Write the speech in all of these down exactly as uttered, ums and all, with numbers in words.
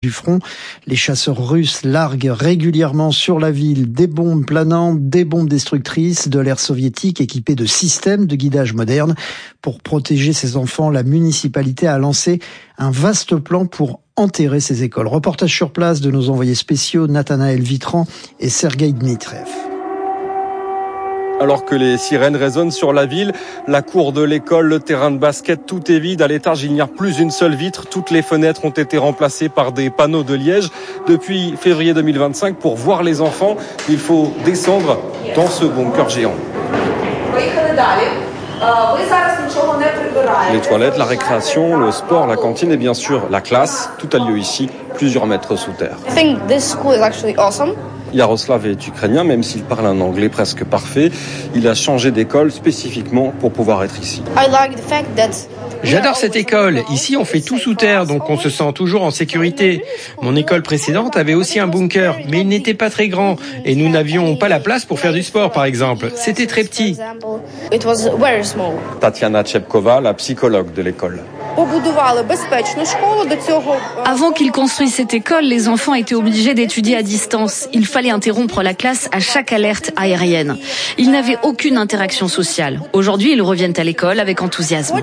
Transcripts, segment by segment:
du front. Les chasseurs russes larguent régulièrement sur la ville des bombes planantes, des bombes destructrices de l'ère soviétique équipées de systèmes de guidage modernes. Pour protéger ses enfants, la municipalité a lancé un vaste plan pour enterrer ces écoles. Reportage sur place de nos envoyés spéciaux Nathanaël Vitran et Sergueï Dmitriev. Alors que les sirènes résonnent sur la ville, la cour de l'école, le terrain de basket, tout est vide. À l'étage, il n'y a plus une seule vitre. Toutes les fenêtres ont été remplacées par des panneaux de liège. Depuis février deux mille vingt-cinq, pour voir les enfants, il faut descendre dans ce bunker géant. Les toilettes, la récréation, le sport, la cantine et bien sûr la classe, tout a lieu ici, plusieurs mètres sous terre. I think this school is actually awesome. Yaroslav est ukrainien, même s'il parle un anglais presque parfait. Il a changé d'école spécifiquement pour pouvoir être ici. I like the fact that J'adore cette école. Ici, on fait tout sous terre, donc on se sent toujours en sécurité. Mon école précédente avait aussi un bunker, mais il n'était pas très grand. Et nous n'avions pas la place pour faire du sport, par exemple. C'était très petit. It was very small. Tatiana Tchepkova, la psychologue de l'école. Avant qu'ils construisent cette école, les enfants étaient obligés d'étudier à distance. Il fallait interrompre la classe à chaque alerte aérienne. Ils n'avaient aucune interaction sociale. Aujourd'hui, ils reviennent à l'école avec enthousiasme.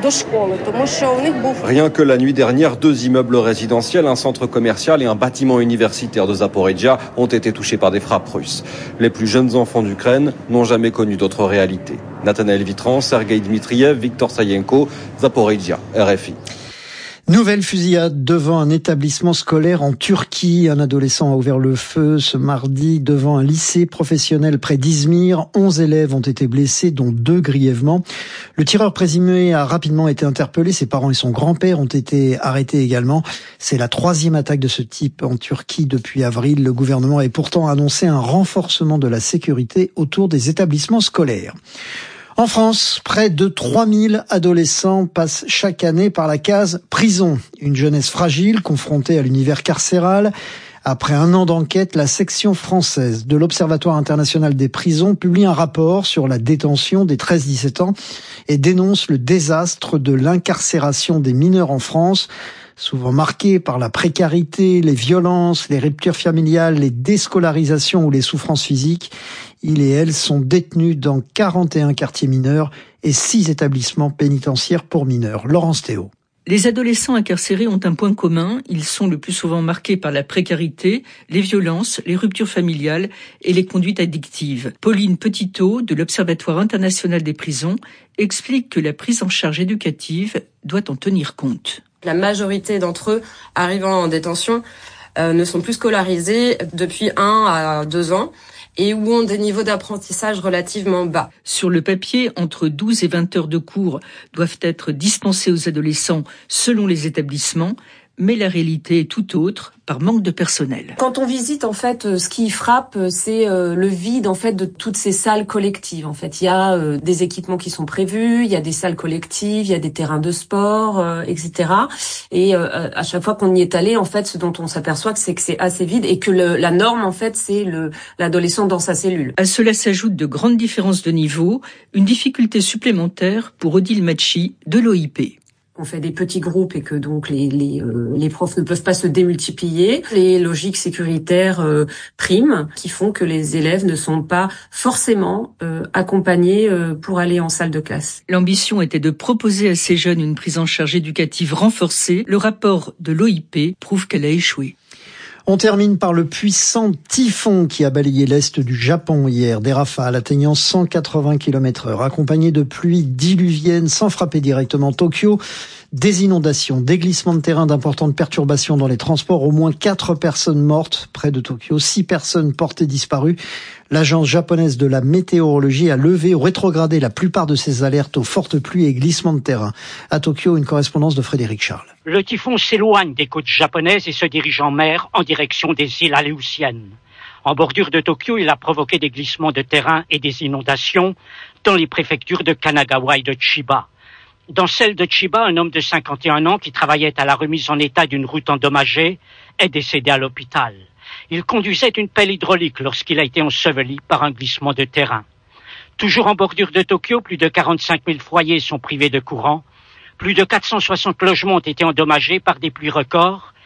Rien que la nuit dernière, deux immeubles résidentiels, un centre commercial et un bâtiment universitaire de Zaporizhzhia ont été touchés par des frappes russes. Les plus jeunes enfants d'Ukraine n'ont jamais connu d'autre réalité. Nathanaël Vitran, Sergueï Dmitriev, Victor Sayenko, Zaporizhzhia, R F I. Nouvelle fusillade devant un établissement scolaire en Turquie. Un adolescent a ouvert le feu ce mardi devant un lycée professionnel près d'Izmir. Onze élèves ont été blessés, dont deux grièvement. Le tireur présumé a rapidement été interpellé. Ses parents et son grand-père ont été arrêtés également. C'est la troisième attaque de ce type en Turquie depuis avril. Le gouvernement a pourtant annoncé un renforcement de la sécurité autour des établissements scolaires. En France, près de trois mille adolescents passent chaque année par la case prison. Une jeunesse fragile, confrontée à l'univers carcéral. Après un an d'enquête, la section française de l'Observatoire international des prisons publie un rapport sur la détention des treize dix-sept ans et dénonce le désastre de l'incarcération des mineurs en France, souvent marqué par la précarité, les violences, les ruptures familiales, les déscolarisations ou les souffrances physiques. Ils et elles sont détenus dans quarante et un quartiers mineurs et six établissements pénitentiaires pour mineurs. Laurence Théo. Les adolescents incarcérés ont un point commun, ils sont le plus souvent marqués par la précarité, les violences, les ruptures familiales et les conduites addictives. Pauline Petitot, de l'Observatoire international des prisons, explique que la prise en charge éducative doit en tenir compte. La majorité d'entre eux, arrivant en détention, euh, ne sont plus scolarisés depuis un à deux ans. Et où ont des niveaux d'apprentissage relativement bas. Sur le papier, entre douze et vingt heures de cours doivent être dispensées aux adolescents selon les établissements, mais la réalité est tout autre, par manque de personnel. Quand on visite, en fait, ce qui frappe, c'est le vide, en fait, de toutes ces salles collectives. En fait, il y a des équipements qui sont prévus, il y a des salles collectives, il y a des terrains de sport, et cetera. Et à chaque fois qu'on y est allé, en fait, ce dont on s'aperçoit, c'est que c'est assez vide et que le, la norme, en fait, c'est le, l'adolescent dans sa cellule. À cela s'ajoutent de grandes différences de niveau, une difficulté supplémentaire pour Odile Machi de l'O I P. On fait des petits groupes et que donc les les euh, les profs ne peuvent pas se démultiplier. Les logiques sécuritaires euh, priment qui font que les élèves ne sont pas forcément euh, accompagnés euh, pour aller en salle de classe. L'ambition était de proposer à ces jeunes une prise en charge éducative renforcée. Le rapport de l'O I P prouve qu'elle a échoué. On termine par le puissant typhon qui a balayé l'est du Japon hier. Des rafales atteignant cent quatre-vingts kilomètres heure, accompagnées de pluies diluviennes sans frapper directement Tokyo. Des inondations, des glissements de terrain, d'importantes perturbations dans les transports. Au moins quatre personnes mortes près de Tokyo, six personnes portées disparues. L'agence japonaise de la météorologie a levé ou rétrogradé la plupart de ses alertes aux fortes pluies et glissements de terrain. À Tokyo, une correspondance de Frédéric Charles. Le typhon s'éloigne des côtes japonaises et se dirige en mer en direction des îles Aléoutiennes. En bordure de Tokyo, il a provoqué des glissements de terrain et des inondations dans les préfectures de Kanagawa et de Chiba. Dans celle de Chiba, un homme de cinquante et un ans qui travaillait à la remise en état d'une route endommagée est décédé à l'hôpital. Il conduisait une pelle hydraulique lorsqu'il a été enseveli par un glissement de terrain. Toujours en bordure de Tokyo, plus de quarante-cinq mille foyers sont privés de courant. Plus de quatre cent soixante logements ont été endommagés par des pluies records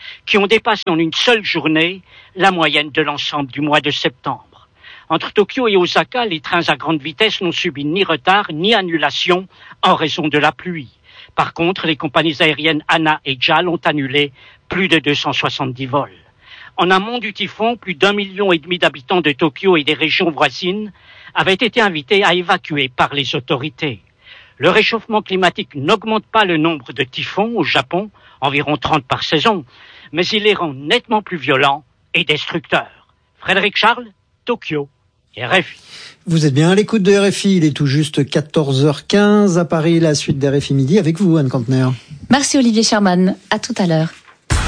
qui ont dépassé en une seule journée la moyenne de l'ensemble du mois de septembre. Entre Tokyo et Osaka, les trains à grande vitesse n'ont subi ni retard ni annulation en raison de la pluie. Par contre, les compagnies aériennes ANA et J A L ont annulé plus de deux cent soixante-dix vols. En amont du typhon, plus d'un million et demi d'habitants de Tokyo et des régions voisines avaient été invités à évacuer par les autorités. Le réchauffement climatique n'augmente pas le nombre de typhons au Japon, environ trente par saison, mais il les rend nettement plus violents et destructeurs. Frédéric Charles, Tokyo, R F I. Vous êtes bien à l'écoute de R F I, il est tout juste quatorze heures quinze à Paris, la suite d'R F I Midi avec vous, Anne Kantner. Merci Olivier Sherman, à tout à l'heure.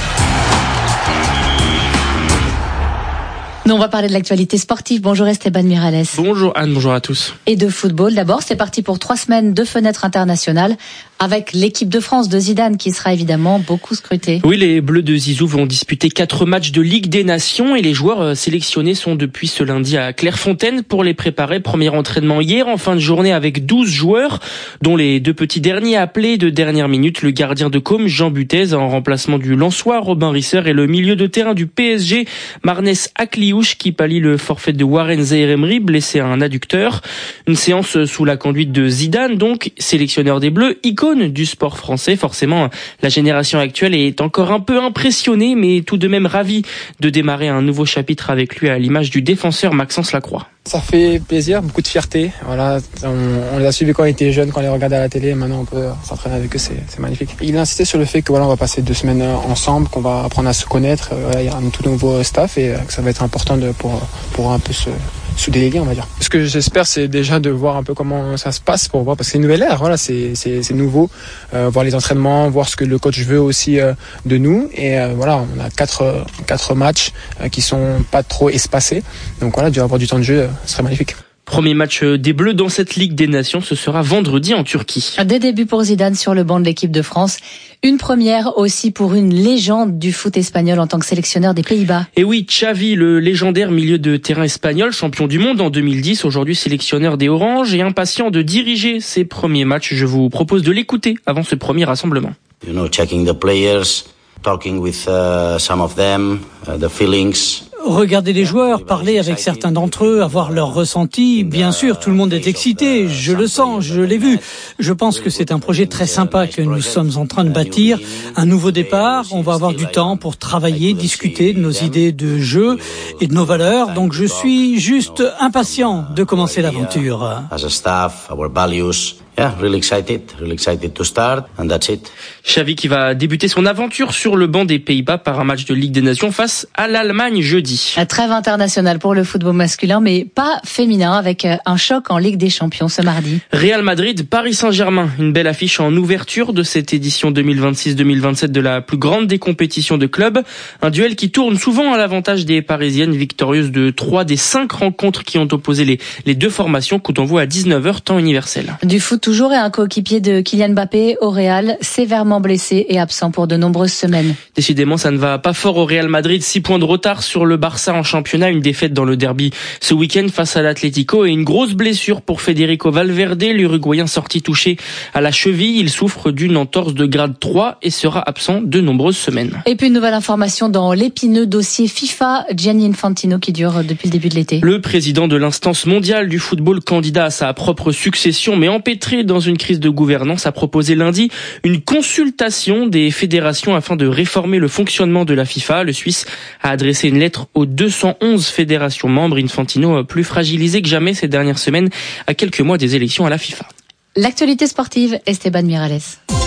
Nous, on va parler de l'actualité sportive. Bonjour Esteban Miralles. Bonjour Anne, bonjour à tous. Et de football. D'abord, c'est parti pour trois semaines de fenêtre internationale avec l'équipe de France de Zidane qui sera évidemment beaucoup scrutée. Oui, les Bleus de Zizou vont disputer quatre matchs de Ligue des Nations et les joueurs sélectionnés sont depuis ce lundi à Clairefontaine pour les préparer. Premier entraînement hier en fin de journée avec douze joueurs, dont les deux petits derniers appelés de dernière minute, le gardien de Côme, Jean Butez, en remplacement du Lensois, Robin Risser, et le milieu de terrain du P S G, Marnes Akliouche, qui pallie le forfait de Warren Zaïre-Emery, blessé à un adducteur. Une séance sous la conduite de Zidane, donc, sélectionneur des Bleus, icône du sport français. Forcément, la génération actuelle est encore un peu impressionnée, mais tout de même ravie de démarrer un nouveau chapitre avec lui, à l'image du défenseur Maxence Lacroix. Ça fait plaisir, beaucoup de fierté. Voilà, on, on les a suivis quand on était jeunes, quand on les regardait à la télé. Maintenant, on peut s'entraîner avec eux, c'est, c'est magnifique. Il a insisté sur le fait que voilà, on va passer deux semaines ensemble, qu'on va apprendre à se connaître. Voilà, il y a un tout nouveau staff et que ça va être important de, pour, pour un peu se souder les liens, on va dire. Ce que j'espère, c'est déjà de voir un peu comment ça se passe pour voir, parce que c'est une nouvelle ère. Voilà, c'est, c'est, c'est nouveau. Euh, voir les entraînements, voir ce que le coach veut aussi euh, de nous. Et euh, voilà, on a quatre, quatre matchs euh, qui sont pas trop espacés. Donc voilà, de avoir du temps de jeu, ce serait magnifique. Premier match des Bleus dans cette Ligue des Nations, ce sera vendredi en Turquie. Des débuts pour Zidane sur le banc de l'équipe de France. Une première aussi pour une légende du foot espagnol en tant que sélectionneur des Pays-Bas. Et oui, Xavi, le légendaire milieu de terrain espagnol, champion du monde en deux mille dix, aujourd'hui sélectionneur des Oranges et impatient de diriger ses premiers matchs. Je vous propose de l'écouter avant ce premier rassemblement. You know, checking the players, talking with uh, some of them, uh, the feelings. Regarder les joueurs, parler avec certains d'entre eux, avoir leur ressenti. Bien sûr, tout le monde est excité, je le sens, je l'ai vu. Je pense que c'est un projet très sympa que nous sommes en train de bâtir. Un nouveau départ, on va avoir du temps pour travailler, discuter de nos idées de jeu et de nos valeurs. Donc je suis juste impatient de commencer l'aventure. As a staff, our values. Yeah, really excited, really excited to start, and that's it. Xavi qui va débuter son aventure sur le banc des Pays-Bas par un match de Ligue des Nations face à l'Allemagne jeudi. Trêve internationale pour le football masculin, mais pas féminin, avec un choc en Ligue des Champions ce mardi. Real Madrid, Paris Saint-Germain, une belle affiche en ouverture de cette édition deux mille vingt-six deux mille vingt-sept de la plus grande des compétitions de clubs. Un duel qui tourne souvent à l'avantage des Parisiennes, victorieuses de trois des cinq rencontres qui ont opposé les, les deux formations. Coup d'envoi à dix-neuf heures, temps universel. Du foot toujours, et un coéquipier de Kylian Mbappé au Real, sévèrement blessé et absent pour de nombreuses semaines. Décidément, ça ne va pas fort au Real Madrid. Six points de retard sur le Barça en championnat, une défaite dans le derby ce week-end face à l'Atlético et une grosse blessure pour Federico Valverde, l'Uruguayen sorti touché à la cheville. Il souffre d'une entorse de grade trois et sera absent de nombreuses semaines. Et puis une nouvelle information dans l'épineux dossier FIFA, Gianni Infantino qui dure depuis le début de l'été. Le président de l'instance mondiale du football, candidat à sa propre succession mais empêtré dans une crise de gouvernance, a proposé lundi une consultation des fédérations afin de réformer le fonctionnement de la FIFA. Le Suisse a adressé une lettre aux deux cent onze fédérations membres. Infantino, plus fragilisé que jamais ces dernières semaines, à quelques mois des élections à la FIFA. L'actualité sportive, Esteban Miralles.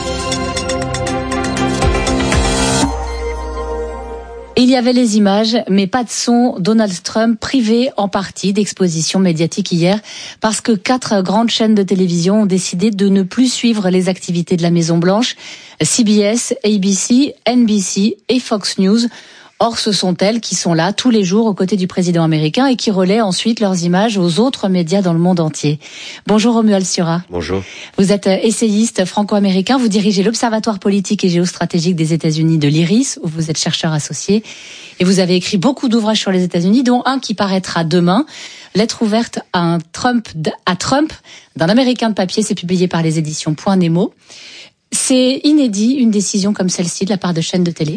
Il y avait les images, mais pas de son. Donald Trump privé en partie d'exposition médiatique hier parce que quatre grandes chaînes de télévision ont décidé de ne plus suivre les activités de la Maison-Blanche. C B S, A B C, N B C et Fox News. Or, ce sont elles qui sont là tous les jours aux côtés du président américain et qui relaient ensuite leurs images aux autres médias dans le monde entier. Bonjour Romuald Siura. Bonjour. Vous êtes essayiste franco-américain, vous dirigez l'Observatoire politique et géostratégique des États-Unis de l'I R I S, où vous êtes chercheur associé. Et vous avez écrit beaucoup d'ouvrages sur les États-Unis, dont un qui paraîtra demain. Lettre ouverte à un Trump, à Trump, d'un Américain de papier, c'est publié par les éditions Point Nemo. C'est inédit, une décision comme celle-ci de la part de chaînes de télé.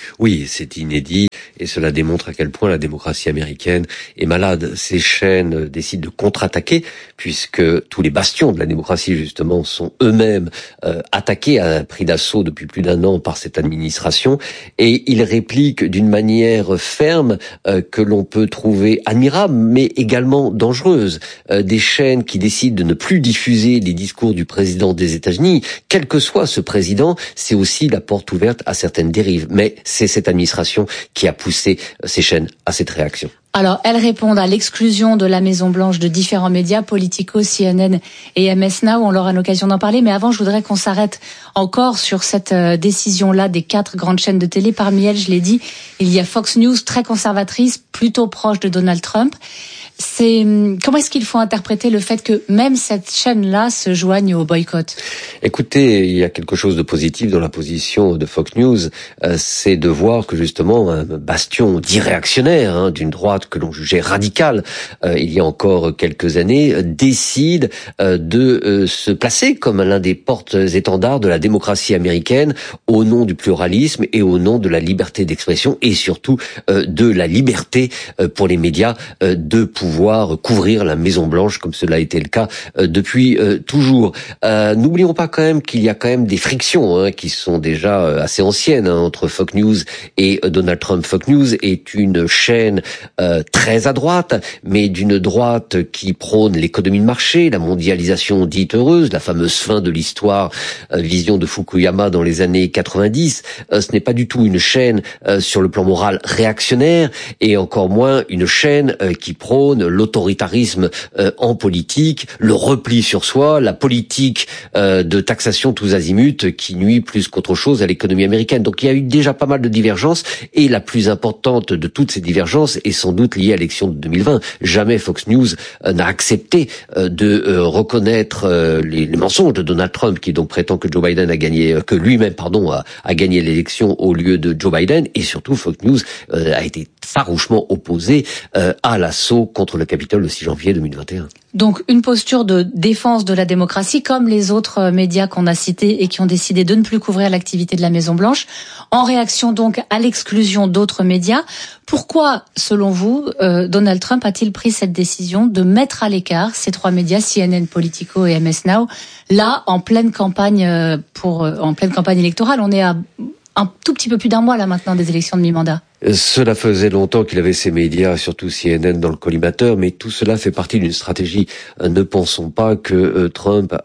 Oui, c'est inédit et cela démontre à quel point la démocratie américaine est malade. Ces chaînes décident de contre-attaquer puisque tous les bastions de la démocratie justement sont eux-mêmes euh, attaqués à pris d'assaut depuis plus d'un an par cette administration et ils répliquent d'une manière ferme euh, que l'on peut trouver admirable mais également dangereuse. Euh, des chaînes qui décident de ne plus diffuser les discours du président des États-Unis, quel que soit ce président, c'est aussi la porte ouverte à certaines dérives. Mais c'est cette administration qui a poussé ces chaînes à cette réaction. Alors, elles répondent à l'exclusion de la Maison-Blanche de différents médias, Politico, C N N et M S Now. On aura l'occasion d'en parler. Mais avant, je voudrais qu'on s'arrête encore sur cette décision-là des quatre grandes chaînes de télé. Parmi elles, je l'ai dit, il y a Fox News, très conservatrice, plutôt proche de Donald Trump. C'est comment est-ce qu'il faut interpréter le fait que même cette chaîne-là se joigne au boycott? Écoutez, il y a quelque chose de positif dans la position de Fox News, euh, c'est de voir que justement un bastion dit réactionnaire hein, d'une droite que l'on jugeait radicale euh, il y a encore quelques années décide euh, de euh, se placer comme l'un des porte-étendards de la démocratie américaine au nom du pluralisme et au nom de la liberté d'expression et surtout euh, de la liberté euh, pour les médias euh, de pouvoir couvrir la Maison-Blanche comme cela a été le cas euh, depuis euh, toujours. Euh, n'oublions pas quand même qu'il y a quand même des frictions hein, qui sont déjà euh, assez anciennes hein, entre Fox News et euh, Donald Trump. Fox News est une chaîne euh, très à droite, mais d'une droite qui prône l'économie de marché, la mondialisation dite heureuse, la fameuse fin de l'histoire, euh, vision de Fukuyama dans les années quatre-vingt-dix. Euh, ce n'est pas du tout une chaîne euh, sur le plan moral réactionnaire et encore moins une chaîne euh, qui prône l'autoritarisme euh, en politique, le repli sur soi, la politique euh, de taxation tous azimuts qui nuit plus qu'autre chose à l'économie américaine. Donc il y a eu déjà pas mal de divergences et la plus importante de toutes ces divergences est sans doute liée à l'élection de deux mille vingt. Jamais Fox News euh, n'a accepté euh, de euh, reconnaître euh, les, les mensonges de Donald Trump qui donc prétend que Joe Biden a gagné, euh, que lui-même pardon a, a gagné l'élection au lieu de Joe Biden et surtout Fox News euh, a été farouchement opposé euh, à l'assaut contre le Capitole le six janvier deux mille vingt et un. Donc une posture de défense de la démocratie comme les autres médias qu'on a cités et qui ont décidé de ne plus couvrir l'activité de la Maison-Blanche, en réaction donc à l'exclusion d'autres médias. Pourquoi, selon vous, euh, Donald Trump a-t-il pris cette décision de mettre à l'écart ces trois médias, C N N, Politico et M S Now, là en pleine campagne euh, pour euh, en pleine campagne électorale? On est à un tout petit peu plus d'un mois là maintenant des élections de mi-mandat. Cela faisait longtemps qu'il avait ses médias, surtout C N N, dans le collimateur, mais tout cela fait partie d'une stratégie. Ne pensons pas que Trump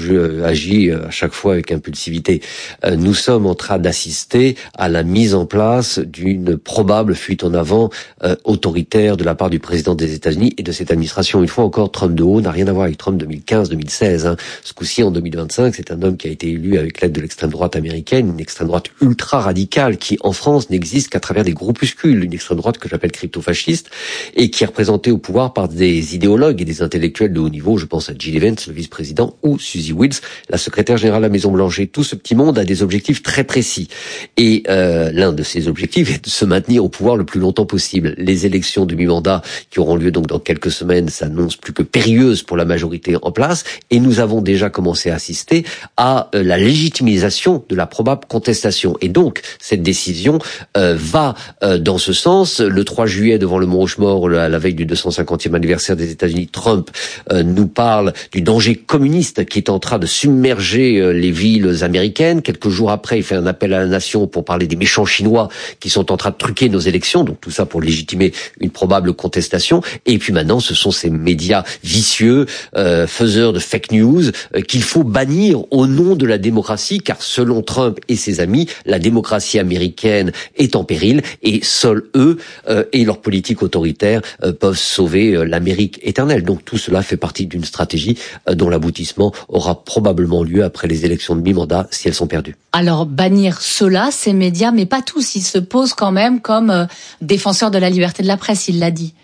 agit à chaque fois avec impulsivité. Nous sommes en train d'assister à la mise en place d'une probable fuite en avant autoritaire de la part du président des États-Unis et de cette administration. Une fois encore, Trump de haut n'a rien à voir avec Trump deux mille quinze deux mille seize. Hein. Ce coup-ci, en deux mille vingt-cinq, c'est un homme qui a été élu avec l'aide de l'extrême droite américaine, une extrême droite ultra radicale qui, en France, n'existe qu'à travers des groupes une extrême droite que j'appelle crypto-fasciste et qui est représentée au pouvoir par des idéologues et des intellectuels de haut niveau. Je pense à Jill Evans, le vice-président, ou Suzy Wills, la secrétaire générale de la Maison-Blanche. Et tout ce petit monde a des objectifs très précis. Et euh, l'un de ces objectifs est de se maintenir au pouvoir le plus longtemps possible. Les élections de mi-mandat qui auront lieu donc dans quelques semaines s'annoncent plus que périlleuses pour la majorité en place. Et nous avons déjà commencé à assister à euh, la légitimisation de la probable contestation. Et donc, cette décision euh, va euh, dans ce sens. Le trois juillet, devant le Mont Rushmore, la, la veille du deux cent cinquantième anniversaire des États-Unis, Trump euh, nous parle du danger communiste qui est en train de submerger euh, les villes américaines. Quelques jours après, il fait un appel à la nation pour parler des méchants Chinois qui sont en train de truquer nos élections. Donc tout ça pour légitimer une probable contestation. Et puis maintenant, ce sont ces médias vicieux, euh, faiseurs de fake news, euh, qu'il faut bannir au nom de la démocratie, car selon Trump et ses amis, la démocratie américaine est en péril. Et seuls eux euh, et leur politique autoritaire euh, peuvent sauver euh, l'Amérique éternelle. Donc tout cela fait partie d'une stratégie euh, dont l'aboutissement aura probablement lieu après les élections de mi-mandat si elles sont perdues. Alors bannir ceux-là, ces médias, mais pas tous. Ils se posent quand même comme euh, défenseurs de la liberté de la presse, il l'a dit.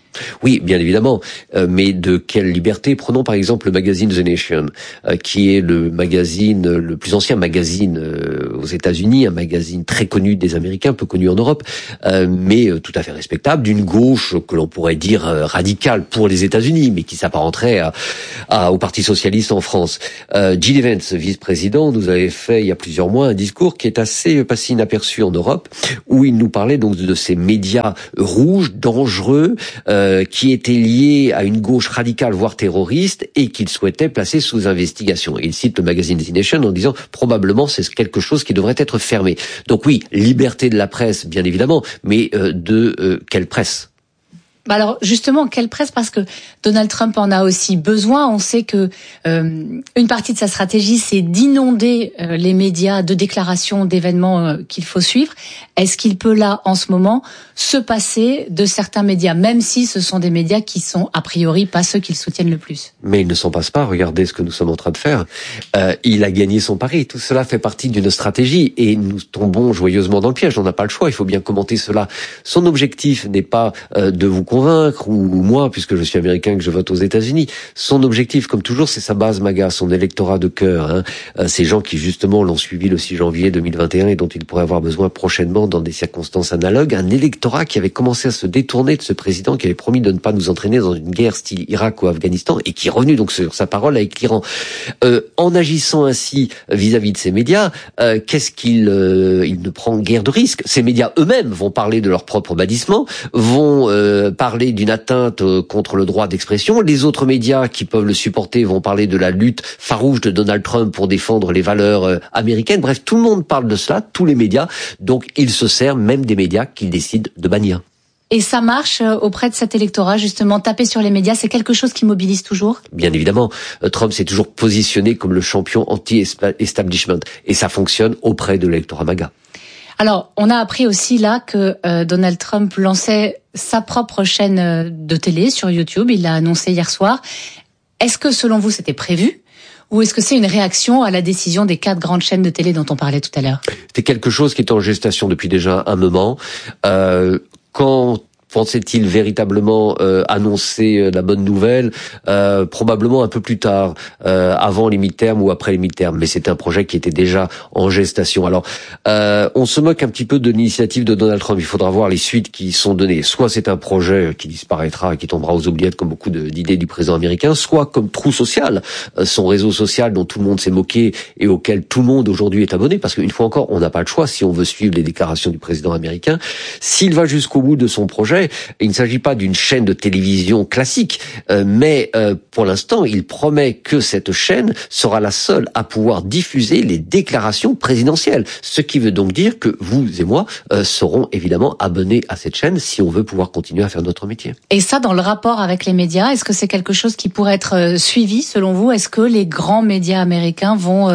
Oui, bien évidemment, euh, mais de quelle liberté? Prenons par exemple le magazine The Nation, euh, qui est le magazine, le plus ancien magazine euh, aux États-Unis, un magazine très connu des Américains, peu connu en Europe, euh, mais euh, tout à fait respectable, d'une gauche que l'on pourrait dire euh, radicale pour les États-Unis, mais qui s'apparenterait à, à, au Parti socialiste en France. Euh, Jill Evans, vice-président, nous avait fait il y a plusieurs mois un discours qui est assez passé inaperçu en Europe, où il nous parlait donc de ces médias rouges, dangereux, euh, qui était lié à une gauche radicale, voire terroriste, et qu'il souhaitait placer sous investigation. Et il cite le magazine The Nation en disant probablement c'est quelque chose qui devrait être fermé. Donc oui, liberté de la presse, bien évidemment, mais euh, de euh, quelle presse? Bah alors justement, quelle presse? Parce que Donald Trump en a aussi besoin. On sait que euh, une partie de sa stratégie, c'est d'inonder euh, les médias de déclarations, d'événements euh, qu'il faut suivre. Est-ce qu'il peut là, en ce moment, se passer de certains médias, même si ce sont des médias qui sont a priori pas ceux qu'il soutiennent le plus? Mais il ne s'en passe pas. Regardez ce que nous sommes en train de faire. Euh, il a gagné son pari. Tout cela fait partie d'une stratégie et nous tombons joyeusement dans le piège. On n'a pas le choix. Il faut bien commenter cela. Son objectif n'est pas euh, de vous convaincre, ou moi, puisque je suis américain, que je vote aux États-Unis. Son objectif, comme toujours, c'est sa base MAGA, son électorat de cœur. Hein. Euh, ces gens qui, justement, l'ont suivi le six janvier deux mille vingt et un et dont il pourrait avoir besoin prochainement dans des circonstances analogues. Un électorat qui avait commencé à se détourner de ce président qui avait promis de ne pas nous entraîner dans une guerre style Irak ou Afghanistan et qui est revenu donc sur sa parole avec l'Iran. Euh, en agissant ainsi vis-à-vis de ces médias, euh, qu'est-ce qu'il euh, il ne prend guère de risque. Ces médias eux-mêmes vont parler de leur propre bannissement, vont euh, parler d'une atteinte contre le droit d'expression. Les autres médias qui peuvent le supporter vont parler de la lutte farouche de Donald Trump pour défendre les valeurs américaines. Bref, tout le monde parle de cela, tous les médias. Donc, il se sert même des médias qu'il décide de bannir. Et ça marche auprès de cet électorat, justement, taper sur les médias, c'est quelque chose qui mobilise toujours? Bien évidemment. Trump s'est toujours positionné comme le champion anti-establishment. Et ça fonctionne auprès de l'électorat MAGA. Alors, on a appris aussi là que euh, Donald Trump lançait sa propre chaîne de télé sur YouTube. Il l'a annoncé hier soir. Est-ce que, selon vous, c'était prévu? Ou est-ce que c'est une réaction à la décision des quatre grandes chaînes de télé dont on parlait tout à l'heure? C'était quelque chose qui était en gestation depuis déjà un moment. Euh, quand pensait-il véritablement euh, annoncer euh, la bonne nouvelle? euh, Probablement un peu plus tard, euh, avant les mi-termes ou après les mi-termes. Mais c'était un projet qui était déjà en gestation. Alors, euh, on se moque un petit peu de l'initiative de Donald Trump. Il faudra voir les suites qui sont données. Soit c'est un projet qui disparaîtra et qui tombera aux oubliettes comme beaucoup de, d'idées du président américain, soit comme Trou Social, euh, son réseau social dont tout le monde s'est moqué et auquel tout le monde aujourd'hui est abonné. Parce qu'une fois encore, on n'a pas le choix si on veut suivre les déclarations du président américain. S'il va jusqu'au bout de son projet, il ne s'agit pas d'une chaîne de télévision classique, euh, mais euh, pour l'instant, il promet que cette chaîne sera la seule à pouvoir diffuser les déclarations présidentielles. Ce qui veut donc dire que vous et moi euh, serons évidemment abonnés à cette chaîne si on veut pouvoir continuer à faire notre métier. Et ça, dans le rapport avec les médias, est-ce que c'est quelque chose qui pourrait être suivi selon vous? Est-ce que les grands médias américains vont... Euh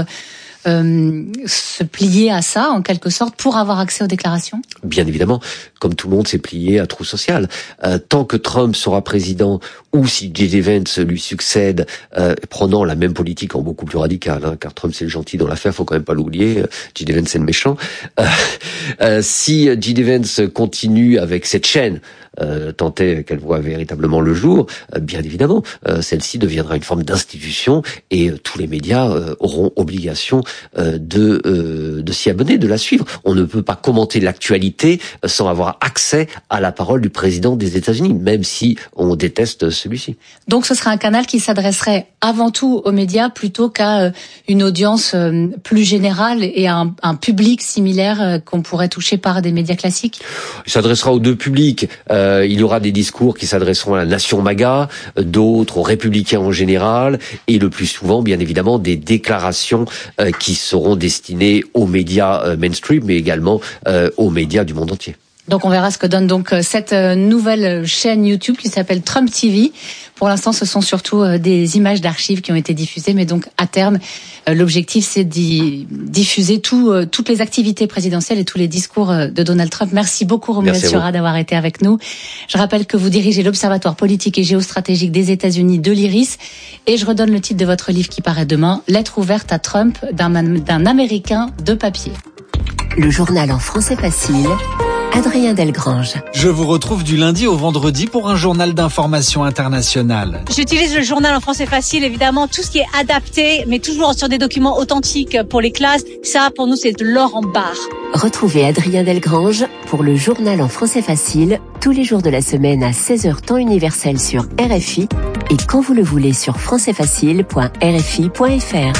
Euh, se plier à ça, en quelque sorte, pour avoir accès aux déclarations? Bien évidemment, comme tout le monde s'est plié à Trou Social. Euh, tant que Trump sera président, ou si J D Vance lui succède, euh, prenant la même politique en beaucoup plus radicale, hein, car Trump c'est le gentil dans l'affaire, faut quand même pas l'oublier, J D Vance c'est le méchant. Euh, euh, si J D Vance continue avec cette chaîne, Euh, tant est qu'elle voit véritablement le jour, euh, bien évidemment, euh, celle-ci deviendra une forme d'institution et euh, tous les médias euh, auront obligation euh, de euh, de s'y abonner, de la suivre. On ne peut pas commenter l'actualité euh, sans avoir accès à la parole du président des États-Unis, même si on déteste celui-ci. Donc ce sera un canal qui s'adresserait avant tout aux médias plutôt qu'à euh, une audience euh, plus générale et à un, un public similaire euh, qu'on pourrait toucher par des médias classiques? Il s'adressera aux deux publics. Euh, Euh, il y aura des discours qui s'adresseront à la nation MAGA, euh, d'autres aux républicains en général, et le plus souvent, bien évidemment, des déclarations euh, qui seront destinées aux médias euh, mainstream, mais également euh, aux médias du monde entier. Donc on verra ce que donne donc cette nouvelle chaîne YouTube qui s'appelle Trump T V. Pour l'instant, ce sont surtout des images d'archives qui ont été diffusées, mais donc à terme, l'objectif c'est d'y diffuser tout, toutes les activités présidentielles et tous les discours de Donald Trump. Merci beaucoup Romuald Sura d'avoir été avec nous. Je rappelle que vous dirigez l'Observatoire politique et géostratégique des États-Unis de l'Iris, et je redonne le titre de votre livre qui paraît demain, Lettre ouverte à Trump d'un, d'un Américain de papier. Le journal en français facile Adrien Delgrange. Je vous retrouve du lundi au vendredi pour un journal d'information internationale. J'utilise le journal en français facile, évidemment, tout ce qui est adapté, mais toujours sur des documents authentiques pour les classes. Ça, pour nous, c'est de l'or en barre. Retrouvez Adrien Delgrange pour le journal en français facile, tous les jours de la semaine à seize heures temps universel sur R F I et quand vous le voulez sur français facile point r f i point f r.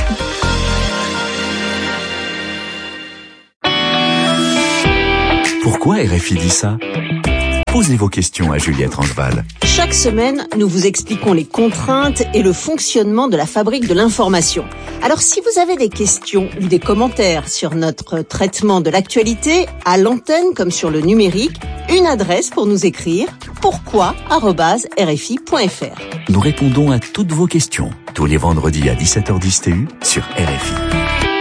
Pourquoi R F I dit ça ? Posez vos questions à Juliette Rangeval. Chaque semaine, nous vous expliquons les contraintes et le fonctionnement de la fabrique de l'information. Alors si vous avez des questions ou des commentaires sur notre traitement de l'actualité, à l'antenne comme sur le numérique, une adresse pour nous écrire, pourquoi arobase r f i point f r. Nous répondons à toutes vos questions, tous les vendredis à dix-sept heures dix T U sur R F I.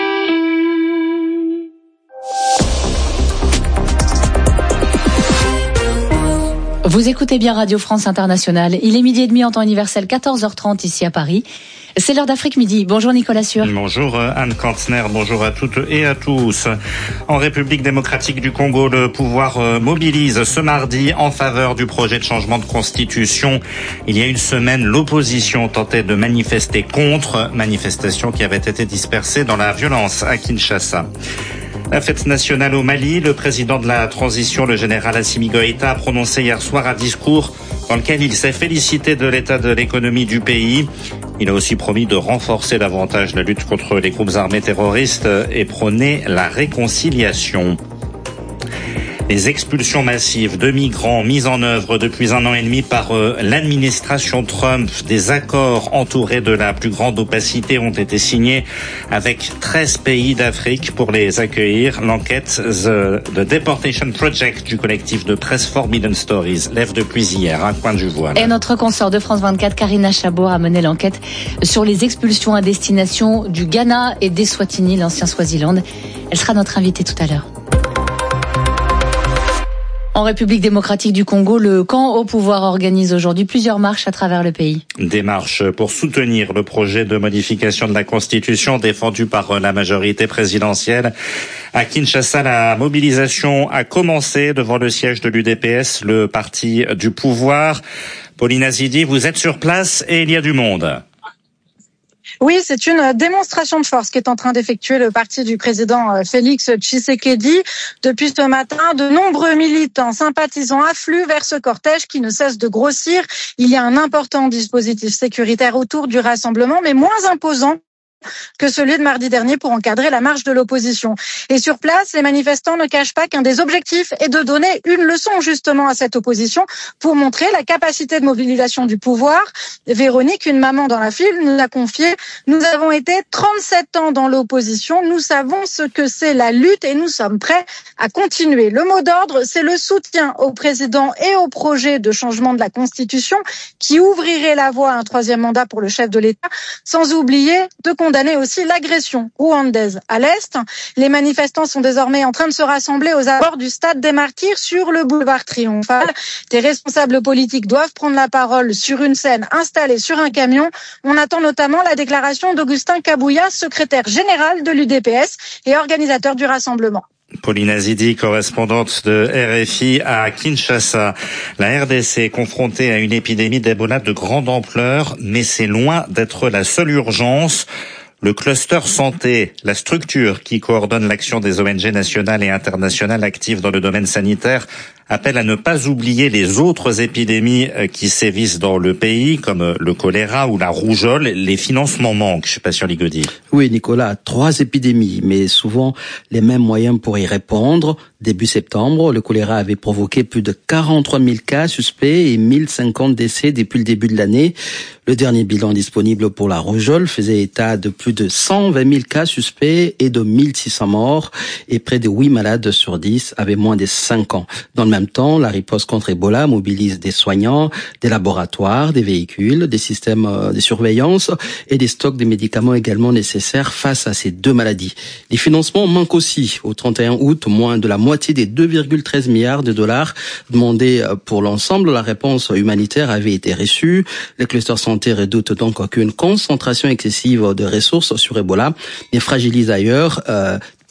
Vous écoutez bien Radio France Internationale. Il est midi et demi en temps universel, quatorze heures trente ici à Paris. C'est l'heure d'Afrique Midi. Bonjour Nicolas Sûr. Bonjour Anne Kantner, bonjour à toutes et à tous. En République démocratique du Congo, le pouvoir mobilise ce mardi en faveur du projet de changement de constitution. Il y a une semaine, l'opposition tentait de manifester contre, manifestation qui avait été dispersée dans la violence à Kinshasa. La fête nationale au Mali, le président de la transition, le général Assimi Goïta, a prononcé hier soir un discours dans lequel il s'est félicité de l'état de l'économie du pays. Il a aussi promis de renforcer davantage la lutte contre les groupes armés terroristes et prôner la réconciliation. Les expulsions massives de migrants mises en œuvre depuis un an et demi par euh, l'administration Trump, des accords entourés de la plus grande opacité ont été signés avec treize pays d'Afrique pour les accueillir. L'enquête The, The Deportation Project du collectif de presse Forbidden Stories lève depuis hier un coin du voile. Et notre consoeur de France vingt-quatre, Karina Chabour, a mené l'enquête sur les expulsions à destination du Ghana et d'Eswatini, l'ancien Swaziland. Elle sera notre invitée tout à l'heure. En République démocratique du Congo, le camp au pouvoir organise aujourd'hui plusieurs marches à travers le pays. Des marches pour soutenir le projet de modification de la Constitution défendu par la majorité présidentielle. À Kinshasa, la mobilisation a commencé devant le siège de l'U D P S, le parti du pouvoir. Pauline Azidi, vous êtes sur place et il y a du monde. Oui, c'est une démonstration de force qu'est en train d'effectuer le parti du président Félix Tshisekedi. Depuis ce matin, de nombreux militants sympathisants affluent vers ce cortège qui ne cesse de grossir. Il y a un important dispositif sécuritaire autour du rassemblement, mais moins imposant que celui de mardi dernier pour encadrer la marche de l'opposition. Et sur place, les manifestants ne cachent pas qu'un des objectifs est de donner une leçon justement à cette opposition pour montrer la capacité de mobilisation du pouvoir. Véronique, une maman dans la file, nous a confié « Nous avons été trente-sept ans dans l'opposition, nous savons ce que c'est la lutte et nous sommes prêts à continuer ». Le mot d'ordre, c'est le soutien au président et au projet de changement de la Constitution qui ouvrirait la voie à un troisième mandat pour le chef de l'État, sans oublier de condamner aussi l'agression rwandaise à l'Est. Les manifestants sont désormais en train de se rassembler aux abords du Stade des Martyrs sur le boulevard Triomphal. Des responsables politiques doivent prendre la parole sur une scène installée sur un camion. On attend notamment la déclaration d'Augustin Kabouya, secrétaire général de l'U D P S et organisateur du rassemblement. Pauline Azidi, correspondante de R F I à Kinshasa. La R D C est confrontée à une épidémie d'Ebola de grande ampleur, mais c'est loin d'être la seule urgence. Le cluster santé, la structure qui coordonne l'action des O N G nationales et internationales actives dans le domaine sanitaire, appelle à ne pas oublier les autres épidémies qui sévissent dans le pays, comme le choléra ou la rougeole. Les financements manquent, je sais pas sur Ligodi. Oui, Nicolas, trois épidémies, mais souvent les mêmes moyens pour y répondre. Début septembre, le choléra avait provoqué plus de quarante-trois mille cas suspects et mille cinquante décès depuis le début de l'année. Le dernier bilan disponible pour la rougeole faisait état de plus de cent vingt mille cas suspects et de mille six cents morts, et près de huit malades sur dix avaient moins de cinq ans. Dans le même temps, la riposte contre Ebola mobilise des soignants, des laboratoires, des véhicules, des systèmes de surveillance et des stocks de médicaments également nécessaires face à ces deux maladies. Les financements manquent aussi. Au trente et un août, moins de la moitié des deux virgule treize milliards de dollars demandés pour l'ensemble. La réponse humanitaire avait été reçue. Le cluster santé redoute donc qu'une concentration excessive de ressources sur Ebola et fragilise ailleurs euh,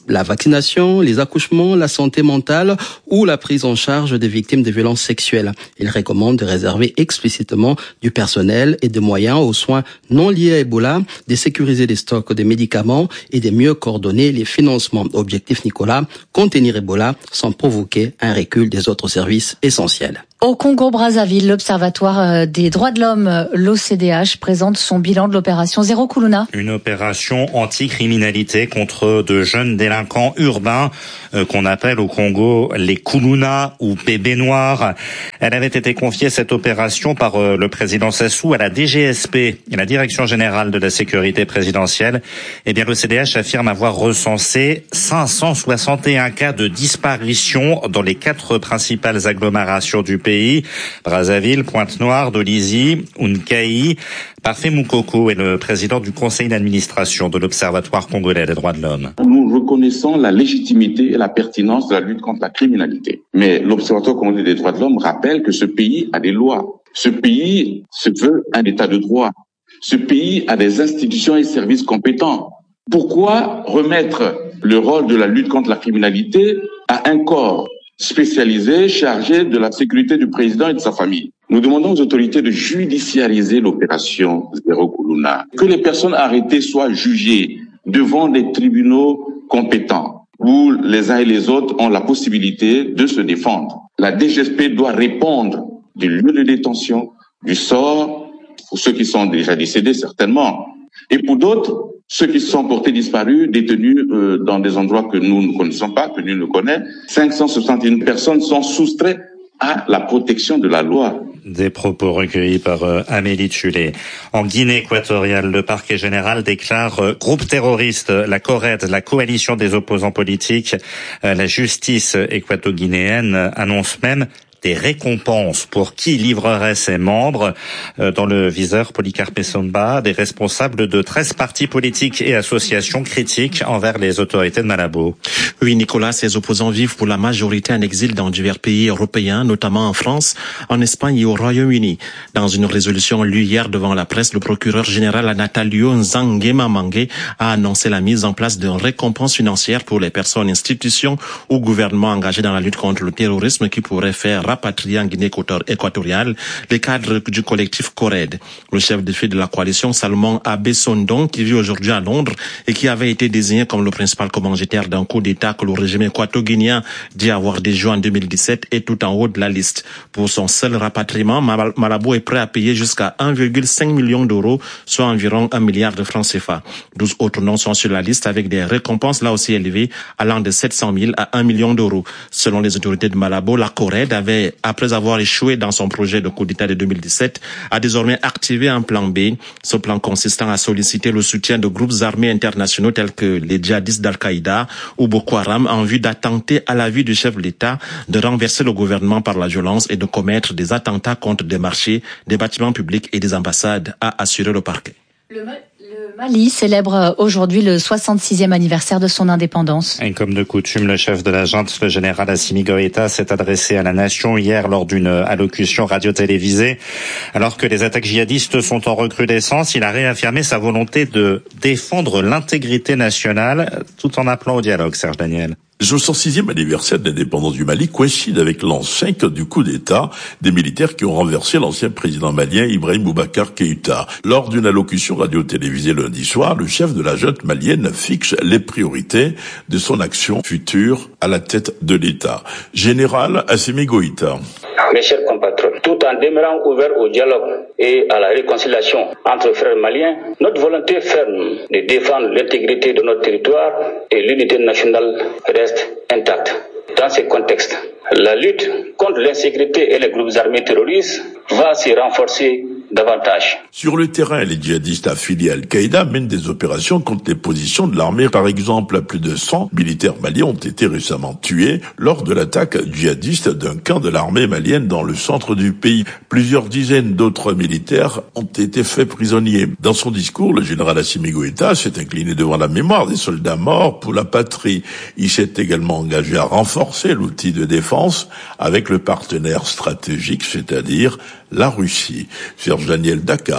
la vaccination, les accouchements, la santé mentale ou la prise en charge des victimes de violences sexuelles. Il recommande de réserver explicitement du personnel et des moyens aux soins non liés à Ebola, de sécuriser les stocks de médicaments et de mieux coordonner les financements. Objectif Nicolas, contenir Ebola sans provoquer un recul des autres services essentiels. Au Congo-Brazzaville, l'Observatoire des droits de l'homme, l'O C D H, présente son bilan de l'opération Zéro Kuluna. Une opération anti-criminalité contre de jeunes délinquants urbains euh, qu'on appelle au Congo les Kuluna ou bébés noirs. Elle avait été confiée, cette opération, par euh, le président Sassou à la D G S P, la Direction générale de la sécurité présidentielle. Eh bien, l'O C D H affirme avoir recensé cinq cent soixante et un cas de disparition dans les quatre principales agglomérations du pays. Brazzaville, Pointe-Noire, Dolisie, Unkai. Parfait Moukoko est le président du conseil d'administration de l'Observatoire congolais des droits de l'homme. Nous reconnaissons la légitimité et la pertinence de la lutte contre la criminalité. Mais l'Observatoire congolais des droits de l'homme rappelle que ce pays a des lois. Ce pays se veut un état de droit. Ce pays a des institutions et services compétents. Pourquoi remettre le rôle de la lutte contre la criminalité à un corps spécialisé chargé de la sécurité du président et de sa famille? Nous demandons aux autorités de judiciariser l'opération Zéro Kuluna, que les personnes arrêtées soient jugées devant des tribunaux compétents où les uns et les autres ont la possibilité de se défendre. La D G S P doit répondre du lieu de détention, du sort, pour ceux qui sont déjà décédés certainement, et pour d'autres, ceux qui sont portés disparus, détenus euh, dans des endroits que nous ne connaissons pas, que nul ne connaît. cinq cent soixante et une personnes sont soustraites à la protection de la loi. Des propos recueillis par euh, Amélie Tulé. En Guinée équatoriale, le parquet général déclare euh, groupe terroriste la CORED, la coalition des opposants politiques. Euh, la justice équato-guinéenne annonce même des récompenses pour qui livrerait ses membres. Dans le viseur, Polycarpe Somba, des responsables de treize partis politiques et associations critiques envers les autorités de Malabo. Oui, Nicolas, ces opposants vivent pour la majorité en exil dans divers pays européens, notamment en France, en Espagne et au Royaume-Uni. Dans une résolution lue hier devant la presse, le procureur général Natalio Nzangema Mangue a annoncé la mise en place d'une récompense financière pour les personnes, institutions ou gouvernements engagés dans la lutte contre le terrorisme qui pourraient faire rapatrier en Guinée équatoriale les cadres du collectif CORED. Le chef de file de la coalition, Salomon Abbé Sondon, qui vit aujourd'hui à Londres et qui avait été désigné comme le principal commanditaire d'un coup d'État que le régime équato-guinéen dit avoir déjoué en deux mille dix-sept, est tout en haut de la liste. Pour son seul rapatriement, Malabo est prêt à payer jusqu'à un virgule cinq million d'euros, soit environ un milliard de francs C F A. douze autres noms sont sur la liste avec des récompenses là aussi élevées, allant de sept cent mille à un million d'euros. Selon les autorités de Malabo, la CORED avait, après avoir échoué dans son projet de coup d'État de deux mille dix-sept, a désormais activé un plan B. Ce plan consistant à solliciter le soutien de groupes armés internationaux tels que les djihadistes d'Al-Qaïda ou Boko Haram en vue d'attenter à la vie du chef de l'État, de renverser le gouvernement par la violence et de commettre des attentats contre des marchés, des bâtiments publics et des ambassades, a assuré le parquet. Le Mali célèbre aujourd'hui le soixante-sixième anniversaire de son indépendance. Et comme de coutume, le chef de la junte, le général Assimi Goïta, s'est adressé à la nation hier lors d'une allocution radio-télévisée. Alors que les attaques djihadistes sont en recrudescence, il a réaffirmé sa volonté de défendre l'intégrité nationale tout en appelant au dialogue, Serge Daniel. Le cent sixième anniversaire de l'indépendance du Mali coïncide avec l'an cinq du coup d'État des militaires qui ont renversé l'ancien président malien Ibrahim Boubacar Keïta. Lors d'une allocution radio-télévisée lundi soir, le chef de la junte malienne fixe les priorités de son action future à la tête de l'État. Général Assimi Goïta. Mes chers compatriotes, tout en demeurant ouvert au dialogue et à la réconciliation entre frères maliens, notre volonté ferme de défendre l'intégrité de notre territoire et l'unité nationale reste intacte. Dans ce contexte, la lutte contre l'insécurité et les groupes armés terroristes va se renforcer davantage. Sur le terrain, les djihadistes affiliés à Al-Qaïda mènent des opérations contre les positions de l'armée. Par exemple, plus de cent militaires maliens ont été récemment tués lors de l'attaque djihadiste d'un camp de l'armée malienne dans le centre du pays. Plusieurs dizaines d'autres militaires ont été faits prisonniers. Dans son discours, le général Assimi Goïta s'est incliné devant la mémoire des soldats morts pour la patrie. Il s'est également engagé à renforcer l'outil de défense avec le partenaire stratégique, c'est-à-dire la Russie. Serge Daniel, Dakar,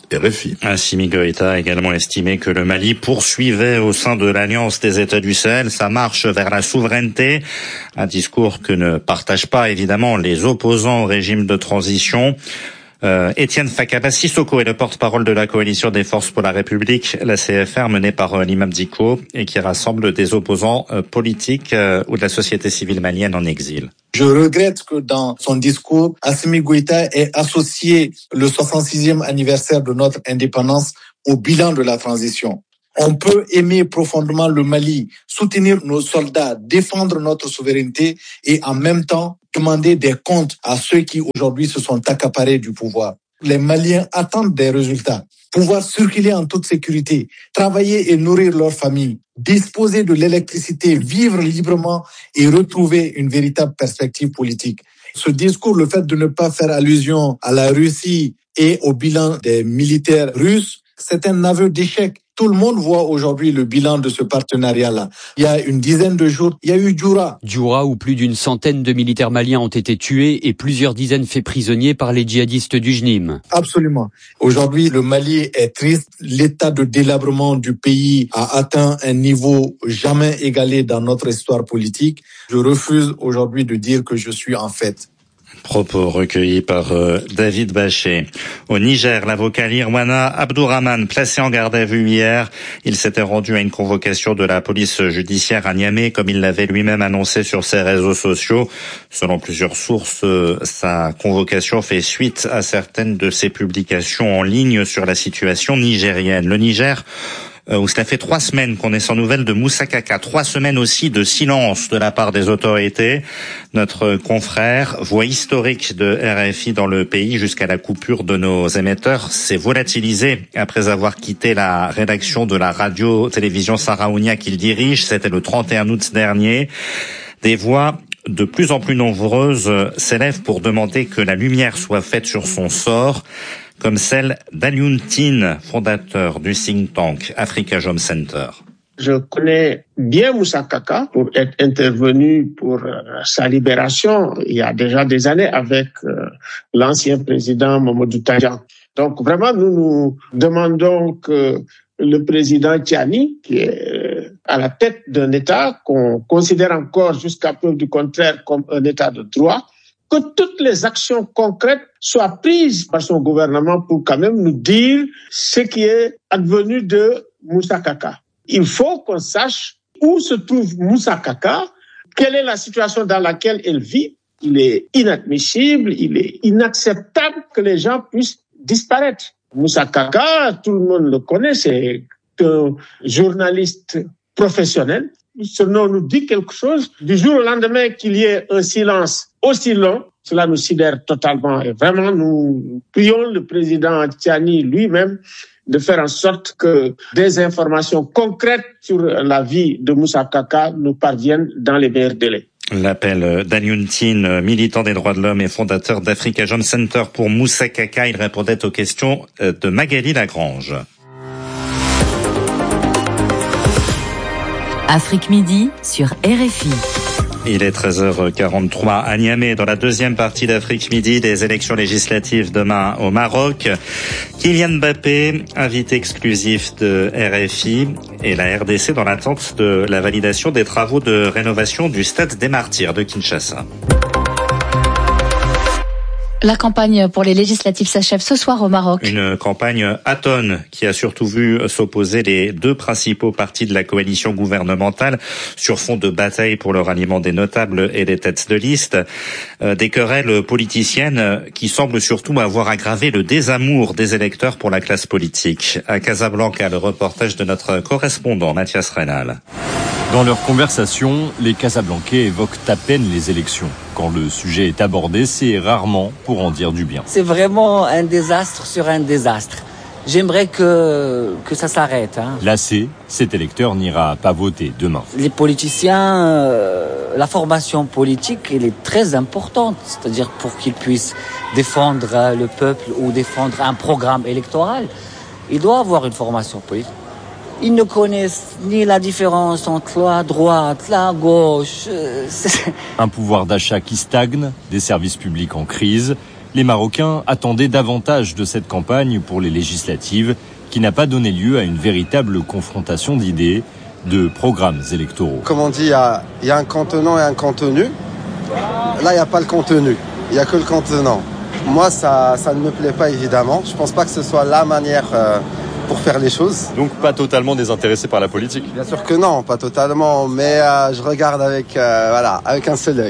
R F I. Assimi Goïta a également estimé que le Mali poursuivait au sein de l'Alliance des États du Sahel sa marche vers la souveraineté, un discours que ne partagent pas évidemment les opposants au régime de transition. Euh, Étienne Fakaba Sissoko est le porte-parole de la coalition des forces pour la République, la C F R, menée par euh, l'imam Dicko et qui rassemble des opposants euh, politiques euh, ou de la société civile malienne en exil. Je regrette que dans son discours, Assimi Goïta ait associé le soixante-sixième anniversaire de notre indépendance au bilan de la transition. On peut aimer profondément le Mali, soutenir nos soldats, défendre notre souveraineté et en même temps demander des comptes à ceux qui aujourd'hui se sont accaparés du pouvoir. Les Maliens attendent des résultats, pouvoir circuler en toute sécurité, travailler et nourrir leur famille, disposer de l'électricité, vivre librement et retrouver une véritable perspective politique. Ce discours, le fait de ne pas faire allusion à la Russie et au bilan des militaires russes, c'est un aveu d'échec. Tout le monde voit aujourd'hui le bilan de ce partenariat-là. Il y a une dizaine de jours, il y a eu Djoura. Djoura, où plus d'une centaine de militaires maliens ont été tués et plusieurs dizaines faits prisonniers par les djihadistes du J N I M. Absolument. Aujourd'hui, le Mali est triste. L'état de délabrement du pays a atteint un niveau jamais égalé dans notre histoire politique. Je refuse aujourd'hui de dire que je suis en fête. Propos recueillis par euh, David Bachet. Au Niger, l'avocat Lirwana Abdourahmane, placé en garde à vue hier, il s'était rendu à une convocation de la police judiciaire à Niamey, comme il l'avait lui-même annoncé sur ses réseaux sociaux. Selon plusieurs sources, euh, sa convocation fait suite à certaines de ses publications en ligne sur la situation nigérienne. Le Niger, où cela fait trois semaines qu'on est sans nouvelles de Moussa Kaka, trois semaines aussi de silence de la part des autorités. Notre confrère, voix historique de R F I dans le pays jusqu'à la coupure de nos émetteurs, s'est volatilisé après avoir quitté la rédaction de la radio-télévision Saraounia qu'il dirige. C'était le trente et un août dernier. Des voix de plus en plus nombreuses s'élèvent pour demander que la lumière soit faite sur son sort, comme celle d'Alioune Tine, fondateur du think tank Africa Jom Center. Je connais bien Moussa Kaka pour être intervenu pour euh, sa libération il y a déjà des années avec euh, l'ancien président Mamadou Tandja. Donc vraiment, nous nous demandons que le président Tiani, qui est à la tête d'un État qu'on considère encore jusqu'à preuve du contraire comme un État de droit, que toutes les actions concrètes soient prises par son gouvernement pour quand même nous dire ce qui est advenu de Moussa Kaka. Il faut qu'on sache où se trouve Moussa Kaka, quelle est la situation dans laquelle elle vit. Il est inadmissible, il est inacceptable que les gens puissent disparaître. Moussa Kaka, tout le monde le connaît, c'est un journaliste professionnel. Ce nom nous dit quelque chose. Du jour au lendemain qu'il y ait un silence aussi long, cela nous sidère totalement. Et vraiment, nous prions le président Tiani lui-même de faire en sorte que des informations concrètes sur la vie de Moussa Kaka nous parviennent dans les meilleurs délais. L'appel d'Alioune Tine, militant des droits de l'homme et fondateur d'Africa Jom Center pour Moussa Kaka. Il répondait aux questions de Magali Lagrange. Afrique Midi sur R F I. Il est treize heures quarante-trois à Niamey, dans la deuxième partie d'Afrique Midi, des élections législatives demain au Maroc. Kylian Mbappé, invité exclusif de R F I, et la R D C dans l'attente de la validation des travaux de rénovation du Stade des Martyrs de Kinshasa. La campagne pour les législatives s'achève ce soir au Maroc. Une campagne atone qui a surtout vu s'opposer les deux principaux partis de la coalition gouvernementale sur fond de bataille pour le ralliement des notables et des têtes de liste. Euh, des querelles politiciennes qui semblent surtout avoir aggravé le désamour des électeurs pour la classe politique. À Casablanca, le reportage de notre correspondant Mathias Reynal. Dans leur conversation, les Casablancais évoquent à peine les élections. Quand le sujet est abordé, c'est rarement pour en dire du bien. C'est vraiment un désastre sur un désastre. J'aimerais que, que ça s'arrête. Hein. Lassé, cet électeur n'ira pas voter demain. Les politiciens, euh, la formation politique, elle est très importante. C'est-à-dire pour qu'ils puissent défendre le peuple ou défendre un programme électoral, il doit avoir une formation politique. Ils ne connaissent ni la différence entre la droite, la gauche. Un pouvoir d'achat qui stagne, des services publics en crise Les Marocains attendaient davantage de cette campagne pour les législatives, qui n'a pas donné lieu à une véritable confrontation d'idées, de programmes électoraux. Comme on dit, il y a, il y a un contenant et un contenu. Là, il n'y a pas le contenu, il n'y a que le contenant. Moi, ça, ça ne me plaît pas, évidemment. Je ne pense pas que ce soit la manière euh, pour faire les choses. Donc pas totalement désintéressé par la politique ? Bien sûr que non, pas totalement, mais euh, je regarde avec, euh, voilà, avec un seul œil.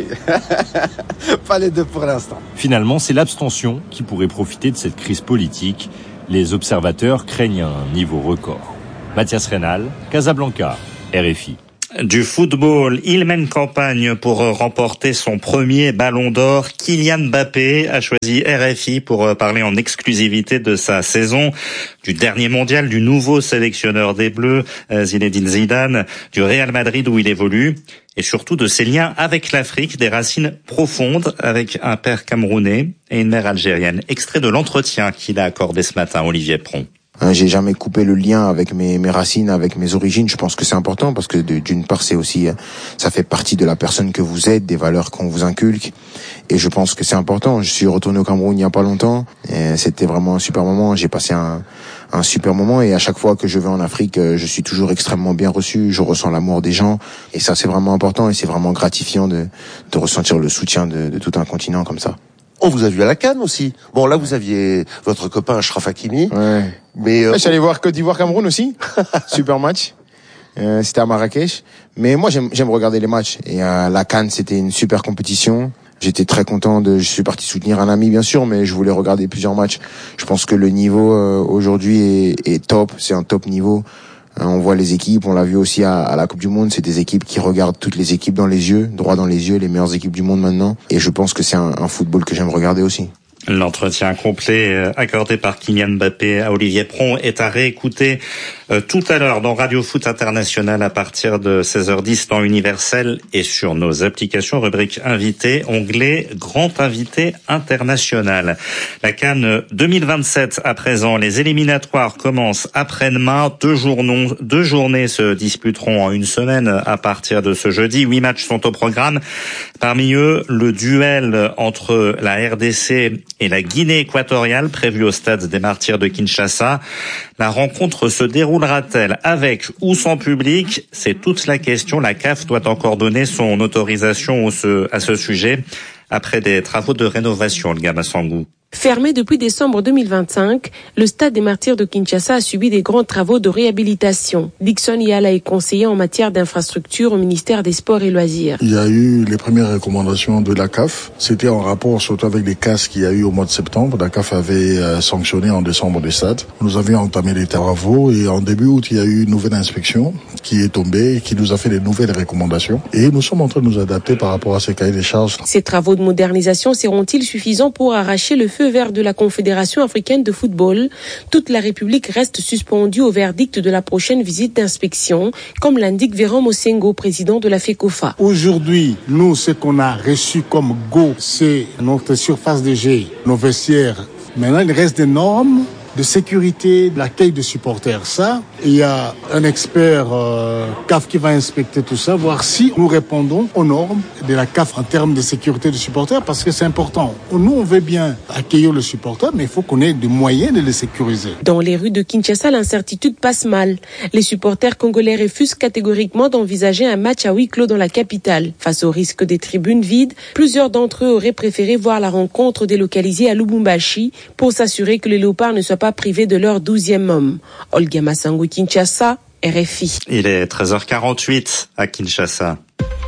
Pas les deux pour l'instant. Finalement, c'est l'abstention qui pourrait profiter de cette crise politique. Les observateurs craignent un niveau record. Mathias Reynal, Casablanca, R F I. Du football, il mène campagne pour remporter son premier ballon d'or. Kylian Mbappé a choisi R F I pour parler en exclusivité de sa saison, du dernier mondial, du nouveau sélectionneur des Bleus, Zinedine Zidane, du Real Madrid où il évolue, et surtout de ses liens avec l'Afrique, des racines profondes avec un père camerounais et une mère algérienne. Extrait de l'entretien qu'il a accordé ce matin, Olivier Pron. J'ai jamais coupé le lien avec mes, mes racines, avec mes origines. Je pense que c'est important parce que d'une part, c'est aussi, ça fait partie de la personne que vous êtes, des valeurs qu'on vous inculque. Et je pense que c'est important. Je suis retourné au Cameroun il y a pas longtemps. Et c'était vraiment un super moment. J'ai passé un, un super moment. Et à chaque fois que je vais en Afrique, je suis toujours extrêmement bien reçu. Je ressens l'amour des gens. Et ça, c'est vraiment important. Et c'est vraiment gratifiant de, de ressentir le soutien de, de tout un continent comme ça. On vous a vu à la CAN aussi. Bon, là, vous aviez votre copain Achraf Hakimi. Ouais. Mais euh, ouais, j'allais voir Côte d'Ivoire-Cameroun aussi. Super match. Euh, c'était à Marrakech. Mais moi, j'aime, j'aime regarder les matchs. Et euh, la CAN, c'était une super compétition. J'étais très content de. Je suis parti soutenir un ami, bien sûr, mais je voulais regarder plusieurs matchs. Je pense que le niveau euh, aujourd'hui est, est top. C'est un top niveau. On voit les équipes, on l'a vu aussi à, à la Coupe du Monde, c'est des équipes qui regardent toutes les équipes dans les yeux, droit dans les yeux, les meilleures équipes du monde maintenant. Et je pense que c'est un, un football que j'aime regarder aussi. L'entretien complet accordé par Kylian Mbappé à Olivier Pron est à réécouter euh, tout à l'heure dans Radio Foot International à partir de seize heures dix temps universel et sur nos applications, rubrique invité, onglet grand invité international. La CAN deux mille vingt-sept à présent, les éliminatoires commencent après-demain. Deux journées, deux journées se disputeront en une semaine à partir de ce jeudi. Huit matchs sont au programme. Parmi eux, le duel entre la R D C et la Guinée équatoriale prévue au stade des Martyrs de Kinshasa. La rencontre se déroulera-t-elle avec ou sans public ? C'est toute la question. La C A F doit encore donner son autorisation à ce sujet après des travaux de rénovation, le Gama Sangou. Fermé depuis décembre deux mille vingt-cinq, le stade des Martyrs de Kinshasa a subi des grands travaux de réhabilitation. Dixon Yala est conseiller en matière d'infrastructure au ministère des Sports et Loisirs. Il y a eu les premières recommandations de la C A F. C'était en rapport surtout avec les casses qu'il y a eu au mois de septembre. La C A F avait euh, sanctionné en décembre le stade. Nous avions entamé les travaux et en début août, il y a eu une nouvelle inspection qui est tombée, qui nous a fait des nouvelles recommandations. Et nous sommes en train de nous adapter par rapport à ces cahiers des charges. Ces travaux de modernisation seront-ils suffisants pour arracher le feu vert de la Confédération africaine de football? Toute la République reste suspendue au verdict de la prochaine visite d'inspection, comme l'indique Véran Mosengo, président de la FECOFA. Aujourd'hui, nous, ce qu'on a reçu comme go, c'est notre surface de jeu, nos vestiaires. Maintenant, il reste des normes de sécurité, de l'accueil des supporters. Ça, il y a un expert euh, C A F qui va inspecter tout ça, voir si nous répondons aux normes de la C A F en termes de sécurité des supporters, parce que c'est important. Nous, on veut bien accueillir le supporter, mais il faut qu'on ait des moyens de les sécuriser. Dans les rues de Kinshasa, l'incertitude passe mal. Les supporters congolais refusent catégoriquement d'envisager un match à huis clos dans la capitale. Face au risque des tribunes vides, plusieurs d'entre eux auraient préféré voir la rencontre délocalisée à Lubumbashi pour s'assurer que les léopards ne soient pas privés de leur douzième homme. Olga Massango, Kinshasa, R F I. Il est treize heures quarante-huit à Kinshasa.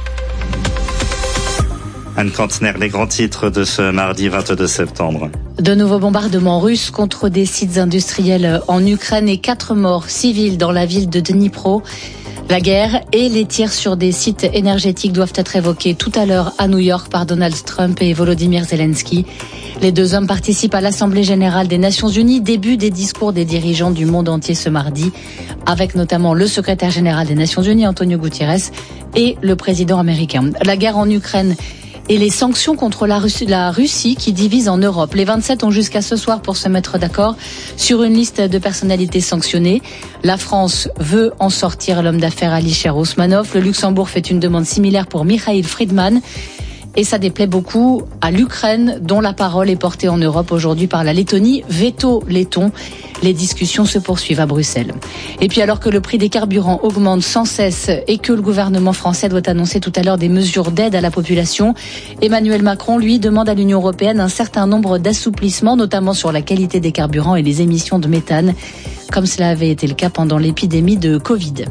Anne Kantner, les grands titres de ce mardi vingt-deux septembre. De nouveaux bombardements russes contre des sites industriels en Ukraine et quatre morts civils dans la ville de Dnipro. La guerre et les tirs sur des sites énergétiques doivent être évoqués tout à l'heure à New York par Donald Trump et Volodymyr Zelensky. Les deux hommes participent à l'Assemblée générale des Nations unies, début des discours des dirigeants du monde entier ce mardi, avec notamment le secrétaire général des Nations unies, Antonio Guterres, et le président américain. La guerre en Ukraine et les sanctions contre la Russie, la Russie qui divise en Europe. Les vingt-sept ont jusqu'à ce soir pour se mettre d'accord sur une liste de personnalités sanctionnées. La France veut en sortir l'homme d'affaires Alisher Ousmanov. Le Luxembourg fait une demande similaire pour Mikhail Friedman. Et ça déplaît beaucoup à l'Ukraine, dont la parole est portée en Europe aujourd'hui par la Lettonie. Veto letton. Les discussions se poursuivent à Bruxelles. Et puis alors que le prix des carburants augmente sans cesse et que le gouvernement français doit annoncer tout à l'heure des mesures d'aide à la population, Emmanuel Macron, lui, demande à l'Union européenne un certain nombre d'assouplissements, notamment sur la qualité des carburants et les émissions de méthane, comme cela avait été le cas pendant l'épidémie de Covid.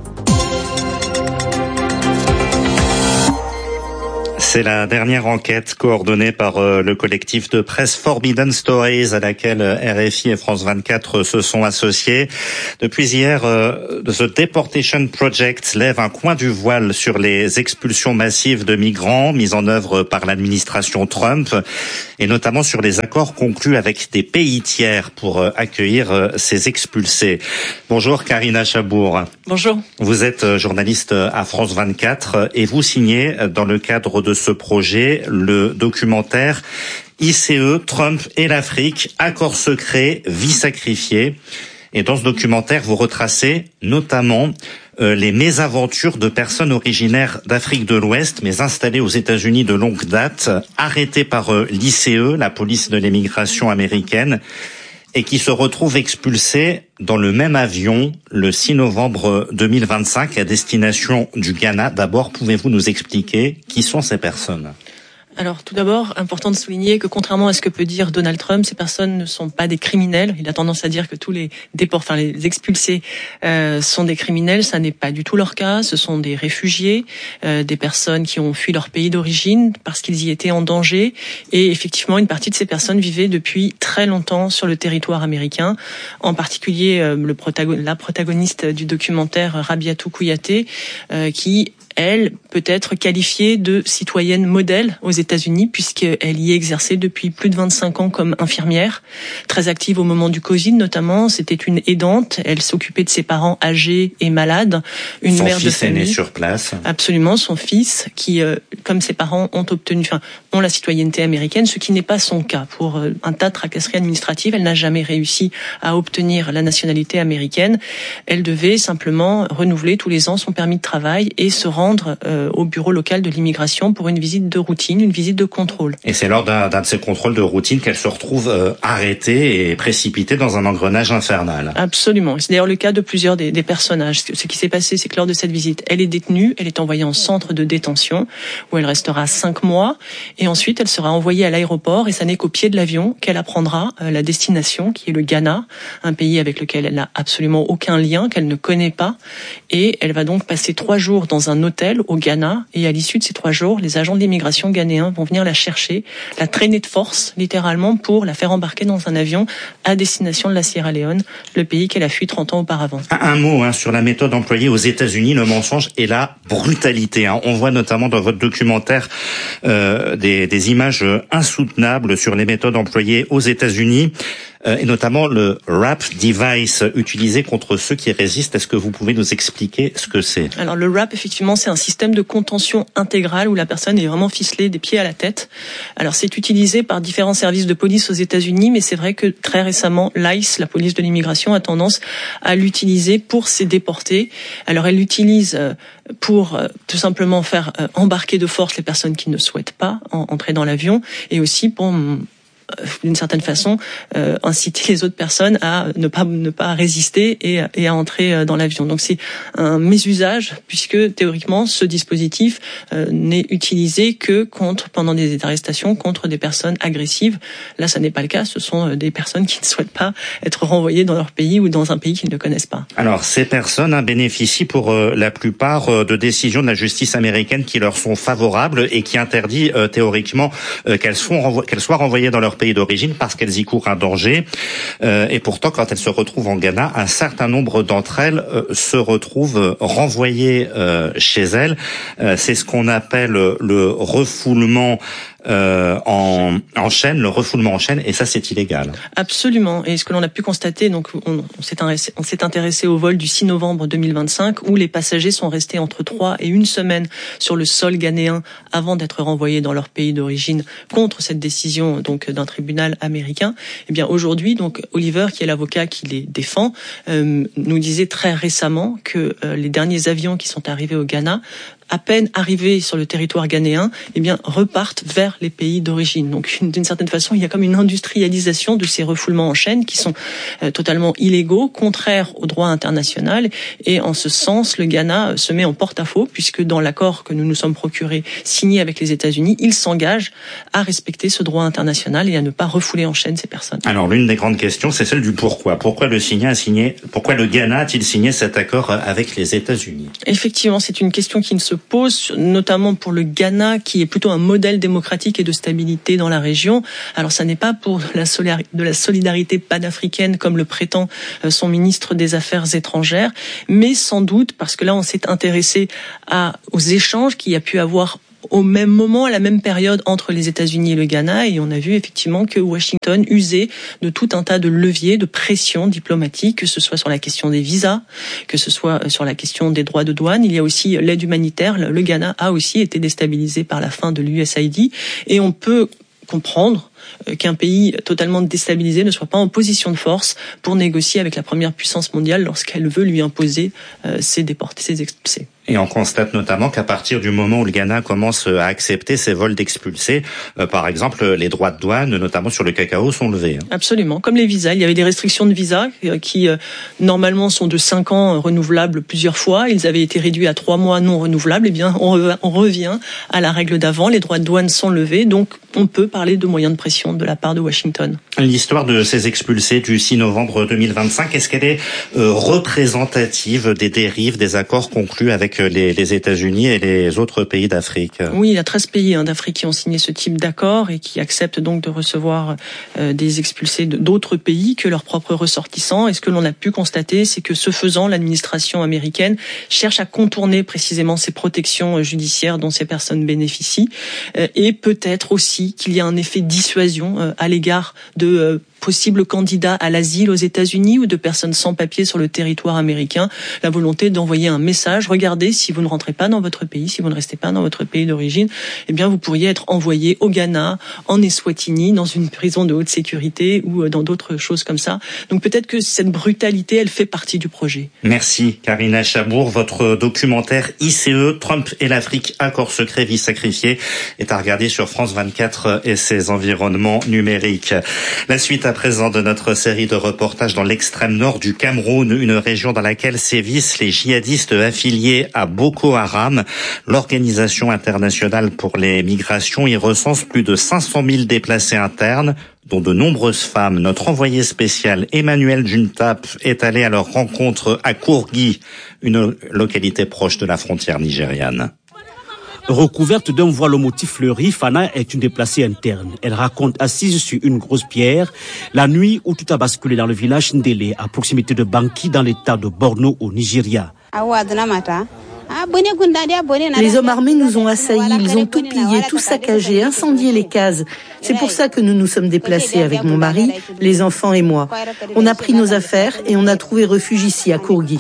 C'est la dernière enquête coordonnée par euh, le collectif de presse Forbidden Stories à laquelle euh, R F I et France vingt-quatre se sont associés. Depuis hier, euh, The Deportation Project lève un coin du voile sur les expulsions massives de migrants mises en œuvre par l'administration Trump et notamment sur les accords conclus avec des pays tiers pour euh, accueillir euh, ces expulsés. Bonjour Karina Chabour. Bonjour. Vous êtes journaliste à France vingt-quatre et vous signez dans le cadre de ce projet le documentaire I C E, Trump et l'Afrique, accord secret, vie sacrifiée. Et dans ce documentaire, vous retracez notamment euh, les mésaventures de personnes originaires d'Afrique de l'Ouest, mais installées aux États-Unis de longue date, arrêtées par euh, l'I C E, la police de l'immigration américaine, et qui se retrouvent expulsés dans le même avion le six novembre deux mille vingt-cinq à destination du Ghana. D'abord, pouvez-vous nous expliquer qui sont ces personnes ? Alors, tout d'abord, important de souligner que contrairement à ce que peut dire Donald Trump, ces personnes ne sont pas des criminels. Il a tendance à dire que tous les déport, enfin les expulsés euh, sont des criminels. Ça n'est pas du tout leur cas. Ce sont des réfugiés, euh, des personnes qui ont fui leur pays d'origine parce qu'ils y étaient en danger. Et effectivement, une partie de ces personnes vivaient depuis très longtemps sur le territoire américain. En particulier, euh, le protagon- la protagoniste du documentaire, Rabiatou Kouyaté, euh, qui elle peut être qualifiée de citoyenne modèle aux États-Unis puisqu'elle y est exercée depuis plus de vingt-cinq ans comme infirmière, très active au moment du Covid notamment. C'était une aidante, elle s'occupait de ses parents âgés et malades, une son mère de famille. Son fils est né sur place. Absolument, son fils qui, euh, comme ses parents, ont obtenu, enfin, ont la citoyenneté américaine, ce qui n'est pas son cas. Pour euh, un tas de tracasseries administratives, elle n'a jamais réussi à obtenir la nationalité américaine. Elle devait simplement renouveler tous les ans son permis de travail et se rendre euh, au bureau local de l'immigration pour une visite de routine, une visite de contrôle. Et c'est lors d'un, d'un de ces contrôles de routine qu'elle se retrouve euh, arrêtée et précipitée dans un engrenage infernal. Absolument. C'est d'ailleurs le cas de plusieurs des, des personnages. Ce qui s'est passé, c'est que lors de cette visite, elle est détenue, elle est envoyée en centre de détention où elle restera cinq mois et ensuite elle sera envoyée à l'aéroport et ça n'est qu'au pied de l'avion qu'elle apprendra euh, la destination qui est le Ghana, un pays avec lequel elle n'a absolument aucun lien, qu'elle ne connaît pas et elle va donc passer trois jours dans un hôtel au Ghana et à l'issue de ces trois jours, les agents de l'immigration ghanéens vont venir la chercher, la traîner de force littéralement pour la faire embarquer dans un avion à destination de la Sierra Leone, le pays qu'elle a fui trente ans auparavant. Un, un mot hein, sur la méthode employée aux États-Unis, le mensonge et la brutalité. Hein. On voit notamment dans votre documentaire euh, des, des images insoutenables sur les méthodes employées aux États-Unis. Euh, et notamment le rap device utilisé contre ceux qui résistent. Est-ce que vous pouvez nous expliquer ce que c'est ? Alors le rap, effectivement, c'est un système de contention intégrale où la personne est vraiment ficelée des pieds à la tête. Alors c'est utilisé par différents services de police aux États-Unis, mais c'est vrai que très récemment, l'I C E, la police de l'immigration, a tendance à l'utiliser pour ses déportés. Alors elle l'utilise pour euh, tout simplement faire euh, embarquer de force les personnes qui ne souhaitent pas en, entrer dans l'avion et aussi pour d'une certaine façon, euh, inciter les autres personnes à ne pas ne pas résister et, et à entrer dans l'avion. Donc c'est un mésusage puisque théoriquement ce dispositif euh, n'est utilisé que contre pendant des arrestations contre des personnes agressives. Là, ça n'est pas le cas. Ce sont des personnes qui ne souhaitent pas être renvoyées dans leur pays ou dans un pays qu'ils ne connaissent pas. Alors ces personnes hein, bénéficient pour euh, la plupart euh, de décisions de la justice américaine qui leur sont favorables et qui interdit euh, théoriquement euh, qu'elles soient renvo- qu'elles soient renvoyées dans leur pays d'origine parce qu'elles y courent un danger. Euh, et pourtant, quand elles se retrouvent en Ghana, un certain nombre d'entre elles euh, se retrouvent renvoyées euh, chez elles. Euh, c'est ce qu'on appelle le refoulement Euh, en, en chaîne, le refoulement en chaîne, et ça c'est illégal. Absolument. Et ce que l'on a pu constater, donc on, on, s'est, intéressé, on s'est intéressé au vol du six novembre deux mille vingt-cinq, où les passagers sont restés entre trois et une semaine sur le sol ghanéen avant d'être renvoyés dans leur pays d'origine contre cette décision donc d'un tribunal américain. Eh bien aujourd'hui, donc Oliver, qui est l'avocat qui les défend, euh, nous disait très récemment que euh, les derniers avions qui sont arrivés au Ghana à peine arrivés sur le territoire ghanéen, eh bien, repartent vers les pays d'origine. Donc, d'une certaine façon, il y a comme une industrialisation de ces refoulements en chaîne qui sont euh, totalement illégaux, contraires au droit international. Et en ce sens, le Ghana se met en porte-à-faux, puisque dans l'accord que nous nous sommes procurés, signé avec les États-Unis, il s'engage à respecter ce droit international et à ne pas refouler en chaîne ces personnes. Alors, l'une des grandes questions, c'est celle du pourquoi. Pourquoi le signé a signé, pourquoi le Ghana a-t-il signé cet accord avec les États-Unis? Effectivement, c'est une question qui ne se pose, notamment pour le Ghana, qui est plutôt un modèle démocratique et de stabilité dans la région. Alors, ça n'est pas pour la de la solidarité panafricaine, comme le prétend son ministre des Affaires étrangères, mais sans doute parce que là, on s'est intéressé à, aux échanges qu'il y a pu avoir au même moment, à la même période entre les États-Unis et le Ghana, et on a vu effectivement que Washington usait de tout un tas de leviers de pression diplomatique, que ce soit sur la question des visas, que ce soit sur la question des droits de douane. Il y a aussi l'aide humanitaire. Le Ghana a aussi été déstabilisé par la fin de l'U S A I D, et on peut comprendre qu'un pays totalement déstabilisé ne soit pas en position de force pour négocier avec la première puissance mondiale lorsqu'elle veut lui imposer euh, ses déportés, ses expulsés. Et on constate notamment qu'à partir du moment où le Ghana commence à accepter ces vols d'expulsés, euh, par exemple, les droits de douane, notamment sur le cacao, sont levés. Absolument, comme les visas. Il y avait des restrictions de visas euh, qui, euh, normalement, sont de cinq ans euh, renouvelables plusieurs fois. Ils avaient été réduits à trois mois non renouvelables. Eh bien, on, re- on revient à la règle d'avant. Les droits de douane sont levés, donc on peut parler de moyens de pression de la part de Washington. L'histoire de ces expulsés du six novembre deux mille vingt-cinq, est-ce qu'elle est euh, représentative des dérives des accords conclus avec les, les États-Unis et les autres pays d'Afrique? Oui, il y a treize pays hein, d'Afrique qui ont signé ce type d'accord et qui acceptent donc de recevoir euh, des expulsés de, d'autres pays que leurs propres ressortissants. Et ce que l'on a pu constater, c'est que ce faisant, l'administration américaine cherche à contourner précisément ces protections judiciaires dont ces personnes bénéficient, euh, et peut-être aussi qu'il y a un effet dissuasion euh, à l'égard de euh, possibles candidats à l'asile aux États-Unis ou de personnes sans papier sur le territoire américain, la volonté d'envoyer un message. Regardez, si vous ne rentrez pas dans votre pays, si vous ne restez pas dans votre pays d'origine, eh bien, vous pourriez être envoyé au Ghana, en Eswatini, dans une prison de haute sécurité ou dans d'autres choses comme ça. Donc peut-être que cette brutalité, elle fait partie du projet. Merci, Karina Chabour. Votre documentaire I C E, Trump et l'Afrique, accord secret, vie sacrifiée, est à regarder sur France vingt-quatre et ses environnements numériques. La suite à présent de notre série de reportages dans l'extrême nord du Cameroun, une région dans laquelle sévissent les djihadistes affiliés à Boko Haram. L'Organisation internationale pour les migrations y recense plus de cinq cent mille déplacés internes, dont de nombreuses femmes. Notre envoyé spécial Emmanuel Juntap est allé à leur rencontre à Kourgi, une localité proche de la frontière nigériane. Recouverte d'un voile au motif fleuri, Fana est une déplacée interne. Elle raconte assise sur une grosse pierre la nuit où tout a basculé dans le village Ndélé, à proximité de Banki, dans l'état de Borno au Nigeria. Les hommes armés nous ont assaillis, ils ont tout pillé, tout saccagé, incendié les cases. C'est pour ça que nous nous sommes déplacés avec mon mari, les enfants et moi. On a pris nos affaires et on a trouvé refuge ici à Kourgi.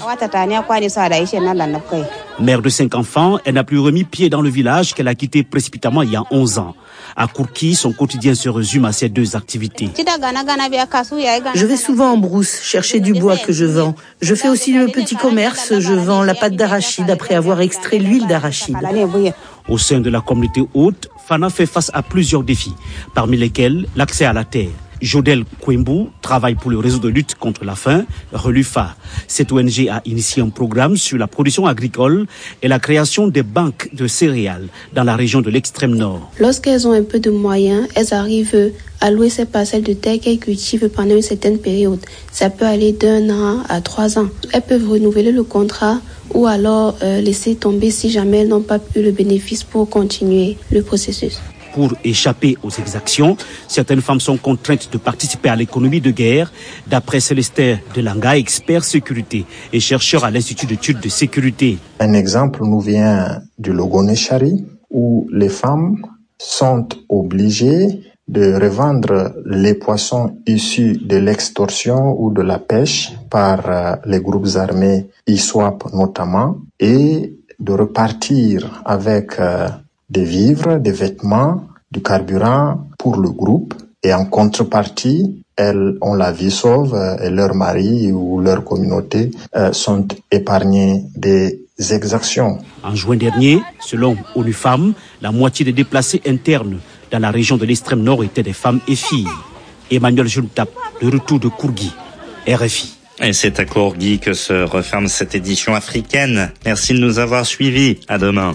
Mère de cinq enfants, elle n'a plus remis pied dans le village qu'elle a quitté précipitamment il y a onze ans. À Kourgi, son quotidien se résume à ces deux activités. Je vais souvent en brousse chercher du bois que je vends. Je fais aussi le petit commerce, je vends la pâte d'arachide après avoir extrait l'huile d'arachide. Au sein de la communauté haute, Fana fait face à plusieurs défis, parmi lesquels l'accès à la terre. Jodel Kwembu travaille pour le réseau de lutte contre la faim, Relufa. Cette O N G a initié un programme sur la production agricole et la création des banques de céréales dans la région de l'extrême nord. Lorsqu'elles ont un peu de moyens, elles arrivent à louer ces parcelles de terre qu'elles cultivent pendant une certaine période. Ça peut aller d'un an à trois ans. Elles peuvent renouveler le contrat ou alors euh, laisser tomber si jamais elles n'ont pas eu le bénéfice pour continuer le processus. Pour échapper aux exactions, certaines femmes sont contraintes de participer à l'économie de guerre, d'après Célestin Delanga, expert sécurité et chercheur à l'Institut d'études de sécurité. Un exemple nous vient du Logoné-Chari, où les femmes sont obligées de revendre les poissons issus de l'extorsion ou de la pêche par les groupes armés I S W A P notamment, et de repartir avec des vivres, des vêtements, du carburant pour le groupe. Et en contrepartie, elles ont la vie sauve et leurs maris ou leur communauté euh, sont épargnés des exactions. En juin dernier, selon ONU Femmes, la moitié des déplacés internes dans la région de l'extrême nord étaient des femmes et filles. Emmanuel Juntap, de retour de Kourgui, R F I. Et c'est à Kourgui que se referme cette édition africaine. Merci de nous avoir suivis. À demain.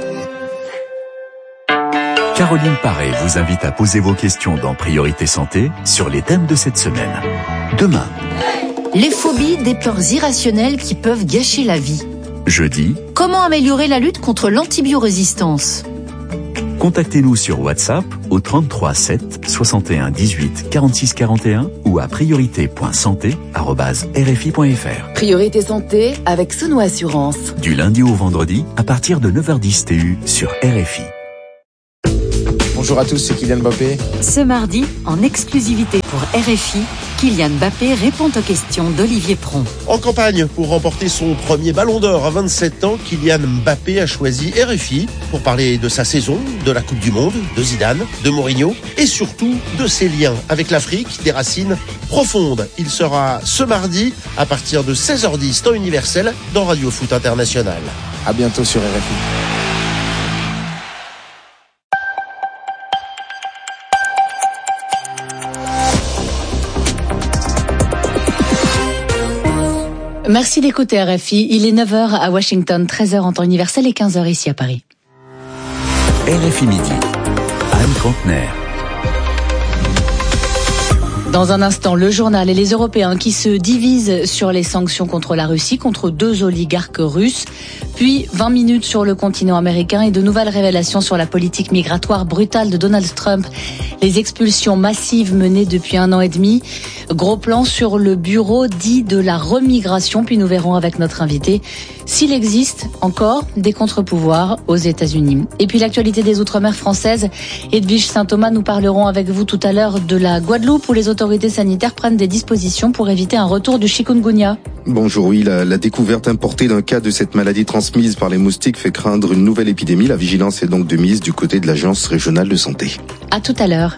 Caroline Paré vous invite à poser vos questions dans Priorité Santé sur les thèmes de cette semaine. Demain. Les phobies, des peurs irrationnelles qui peuvent gâcher la vie. Jeudi. Comment améliorer la lutte contre l'antibiorésistance? Contactez-nous sur WhatsApp au trente-trois sept soixante et un dix-huit quarante-six quarante et un ou à priorité point santé arobase r f i point f r. Priorité Santé avec Sono Assurance. Du lundi au vendredi à partir de neuf heures dix T U sur R F I. Bonjour à tous, c'est Kylian Mbappé. Ce mardi, en exclusivité pour R F I, Kylian Mbappé répond aux questions d'Olivier Pron. En campagne pour remporter son premier ballon d'or à vingt-sept ans, Kylian Mbappé a choisi R F I pour parler de sa saison, de la Coupe du Monde, de Zidane, de Mourinho et surtout de ses liens avec l'Afrique, des racines profondes. Il sera ce mardi à partir de seize heures dix temps universel dans Radio Foot International. À bientôt sur R F I. Merci d'écouter R F I. Il est neuf heures à Washington, treize heures en temps universel et quinze heures ici à Paris. R F I Midi. Anne Contener. Dans un instant, le journal et les Européens qui se divisent sur les sanctions contre la Russie, contre deux oligarques russes. Puis vingt minutes sur le continent américain et de nouvelles révélations sur la politique migratoire brutale de Donald Trump. Les expulsions massives menées depuis un an et demi. Gros plan sur le bureau dit de la remigration. Puis nous verrons avec notre invité s'il existe encore des contre-pouvoirs aux États-Unis. Et puis l'actualité des Outre-mer françaises. Edwige Saint-Thomas, nous parlerons avec vous tout à l'heure de la Guadeloupe où les autorités sanitaires prennent des dispositions pour éviter un retour du chikungunya. Bonjour, oui, la, la découverte importée d'un cas de cette maladie transmise par les moustiques fait craindre une nouvelle épidémie. La vigilance est donc de mise du côté de l'Agence régionale de santé. À tout à l'heure.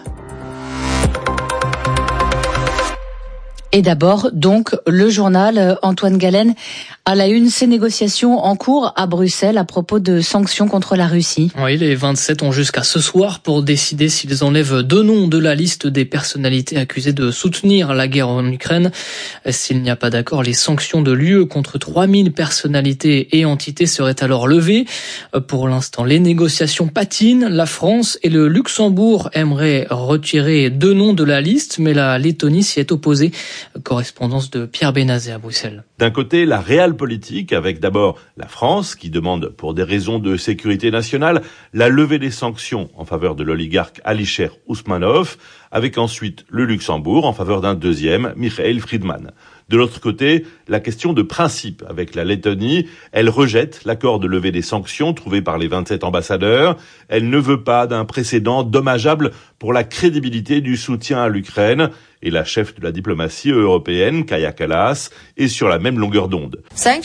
Et d'abord, donc, le journal Antoine Galen à la une, ces négociations en cours à Bruxelles à propos de sanctions contre la Russie. Oui, les vingt-sept ont jusqu'à ce soir pour décider s'ils enlèvent deux noms de la liste des personnalités accusées de soutenir la guerre en Ukraine. S'il n'y a pas d'accord, les sanctions de l'U E contre trois mille personnalités et entités seraient alors levées. Pour l'instant, les négociations patinent. La France et le Luxembourg aimeraient retirer deux noms de la liste, mais la Lettonie s'y est opposée. Correspondance de Pierre Benazet à Bruxelles. D'un côté, la réelle politique, avec d'abord la France, qui demande, pour des raisons de sécurité nationale, la levée des sanctions en faveur de l'oligarque Alisher Ousmanov, avec ensuite le Luxembourg en faveur d'un deuxième, Michael Friedman. De l'autre côté, la question de principe avec la Lettonie. Elle rejette l'accord de levée des sanctions trouvé par les vingt-sept ambassadeurs. Elle ne veut pas d'un précédent dommageable pour la crédibilité du soutien à l'Ukraine. Et la chef de la diplomatie européenne, Kaja Kallas, est sur la même longueur d'onde.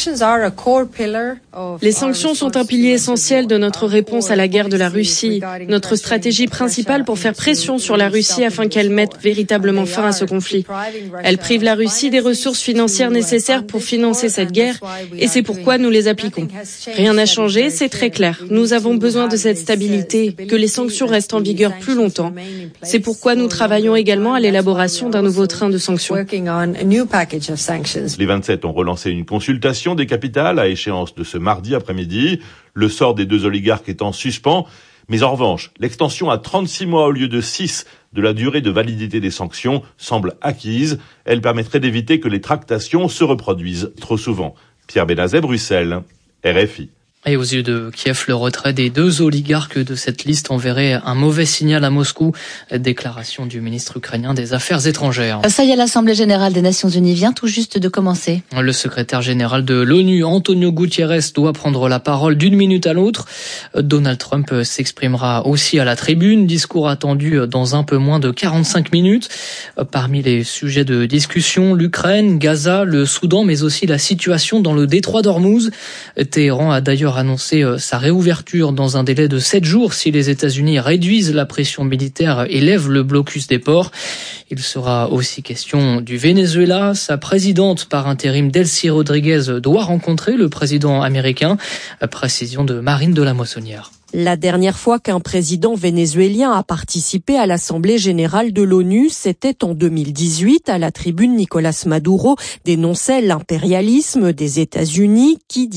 Les sanctions sont un pilier essentiel de notre réponse à la guerre de la Russie, notre stratégie principale pour faire pression sur la Russie afin qu'elle mette véritablement fin à ce conflit. Elle prive la Russie des ressources financières nécessaires pour financer cette guerre et c'est pourquoi nous les appliquons. Rien n'a changé, c'est très clair. Nous avons besoin de cette stabilité, que les sanctions restent en vigueur plus longtemps. C'est pourquoi nous travaillons également à l'élaboration d'un nouveau train de sanctions. Les vingt-sept ont relancé une consultation des capitales à échéance de ce mardi après-midi, le sort des deux oligarques est en suspens. Mais en revanche, l'extension à trente-six mois au lieu de six de la durée de validité des sanctions semble acquise. Elle permettrait d'éviter que les tractations se reproduisent trop souvent. Pierre Benazet, Bruxelles, R F I. Et aux yeux de Kiev, le retrait des deux oligarques de cette liste enverrait un mauvais signal à Moscou. Déclaration du ministre ukrainien des Affaires étrangères. Ça y est, l'Assemblée générale des Nations unies vient tout juste de commencer. Le secrétaire général de l'ONU, Antonio Guterres, doit prendre la parole d'une minute à l'autre. Donald Trump s'exprimera aussi à la tribune. Discours attendu dans un peu moins de quarante-cinq minutes. Parmi les sujets de discussion, l'Ukraine, Gaza, le Soudan, mais aussi la situation dans le détroit d'Ormuz. Téhéran a d'ailleurs d'ailleurs annoncé sa réouverture dans un délai de sept jours si les États-Unis réduisent la pression militaire et lèvent le blocus des ports. Il sera aussi question du Venezuela. Sa présidente par intérim Delcy Rodriguez doit rencontrer le président américain. Précision de Marine de la Moissonnière. La dernière fois qu'un président vénézuélien a participé à l'Assemblée générale de l'ONU, c'était en deux mille dix-huit. À la tribune, Nicolás Maduro dénonçait l'impérialisme des États-Unis qui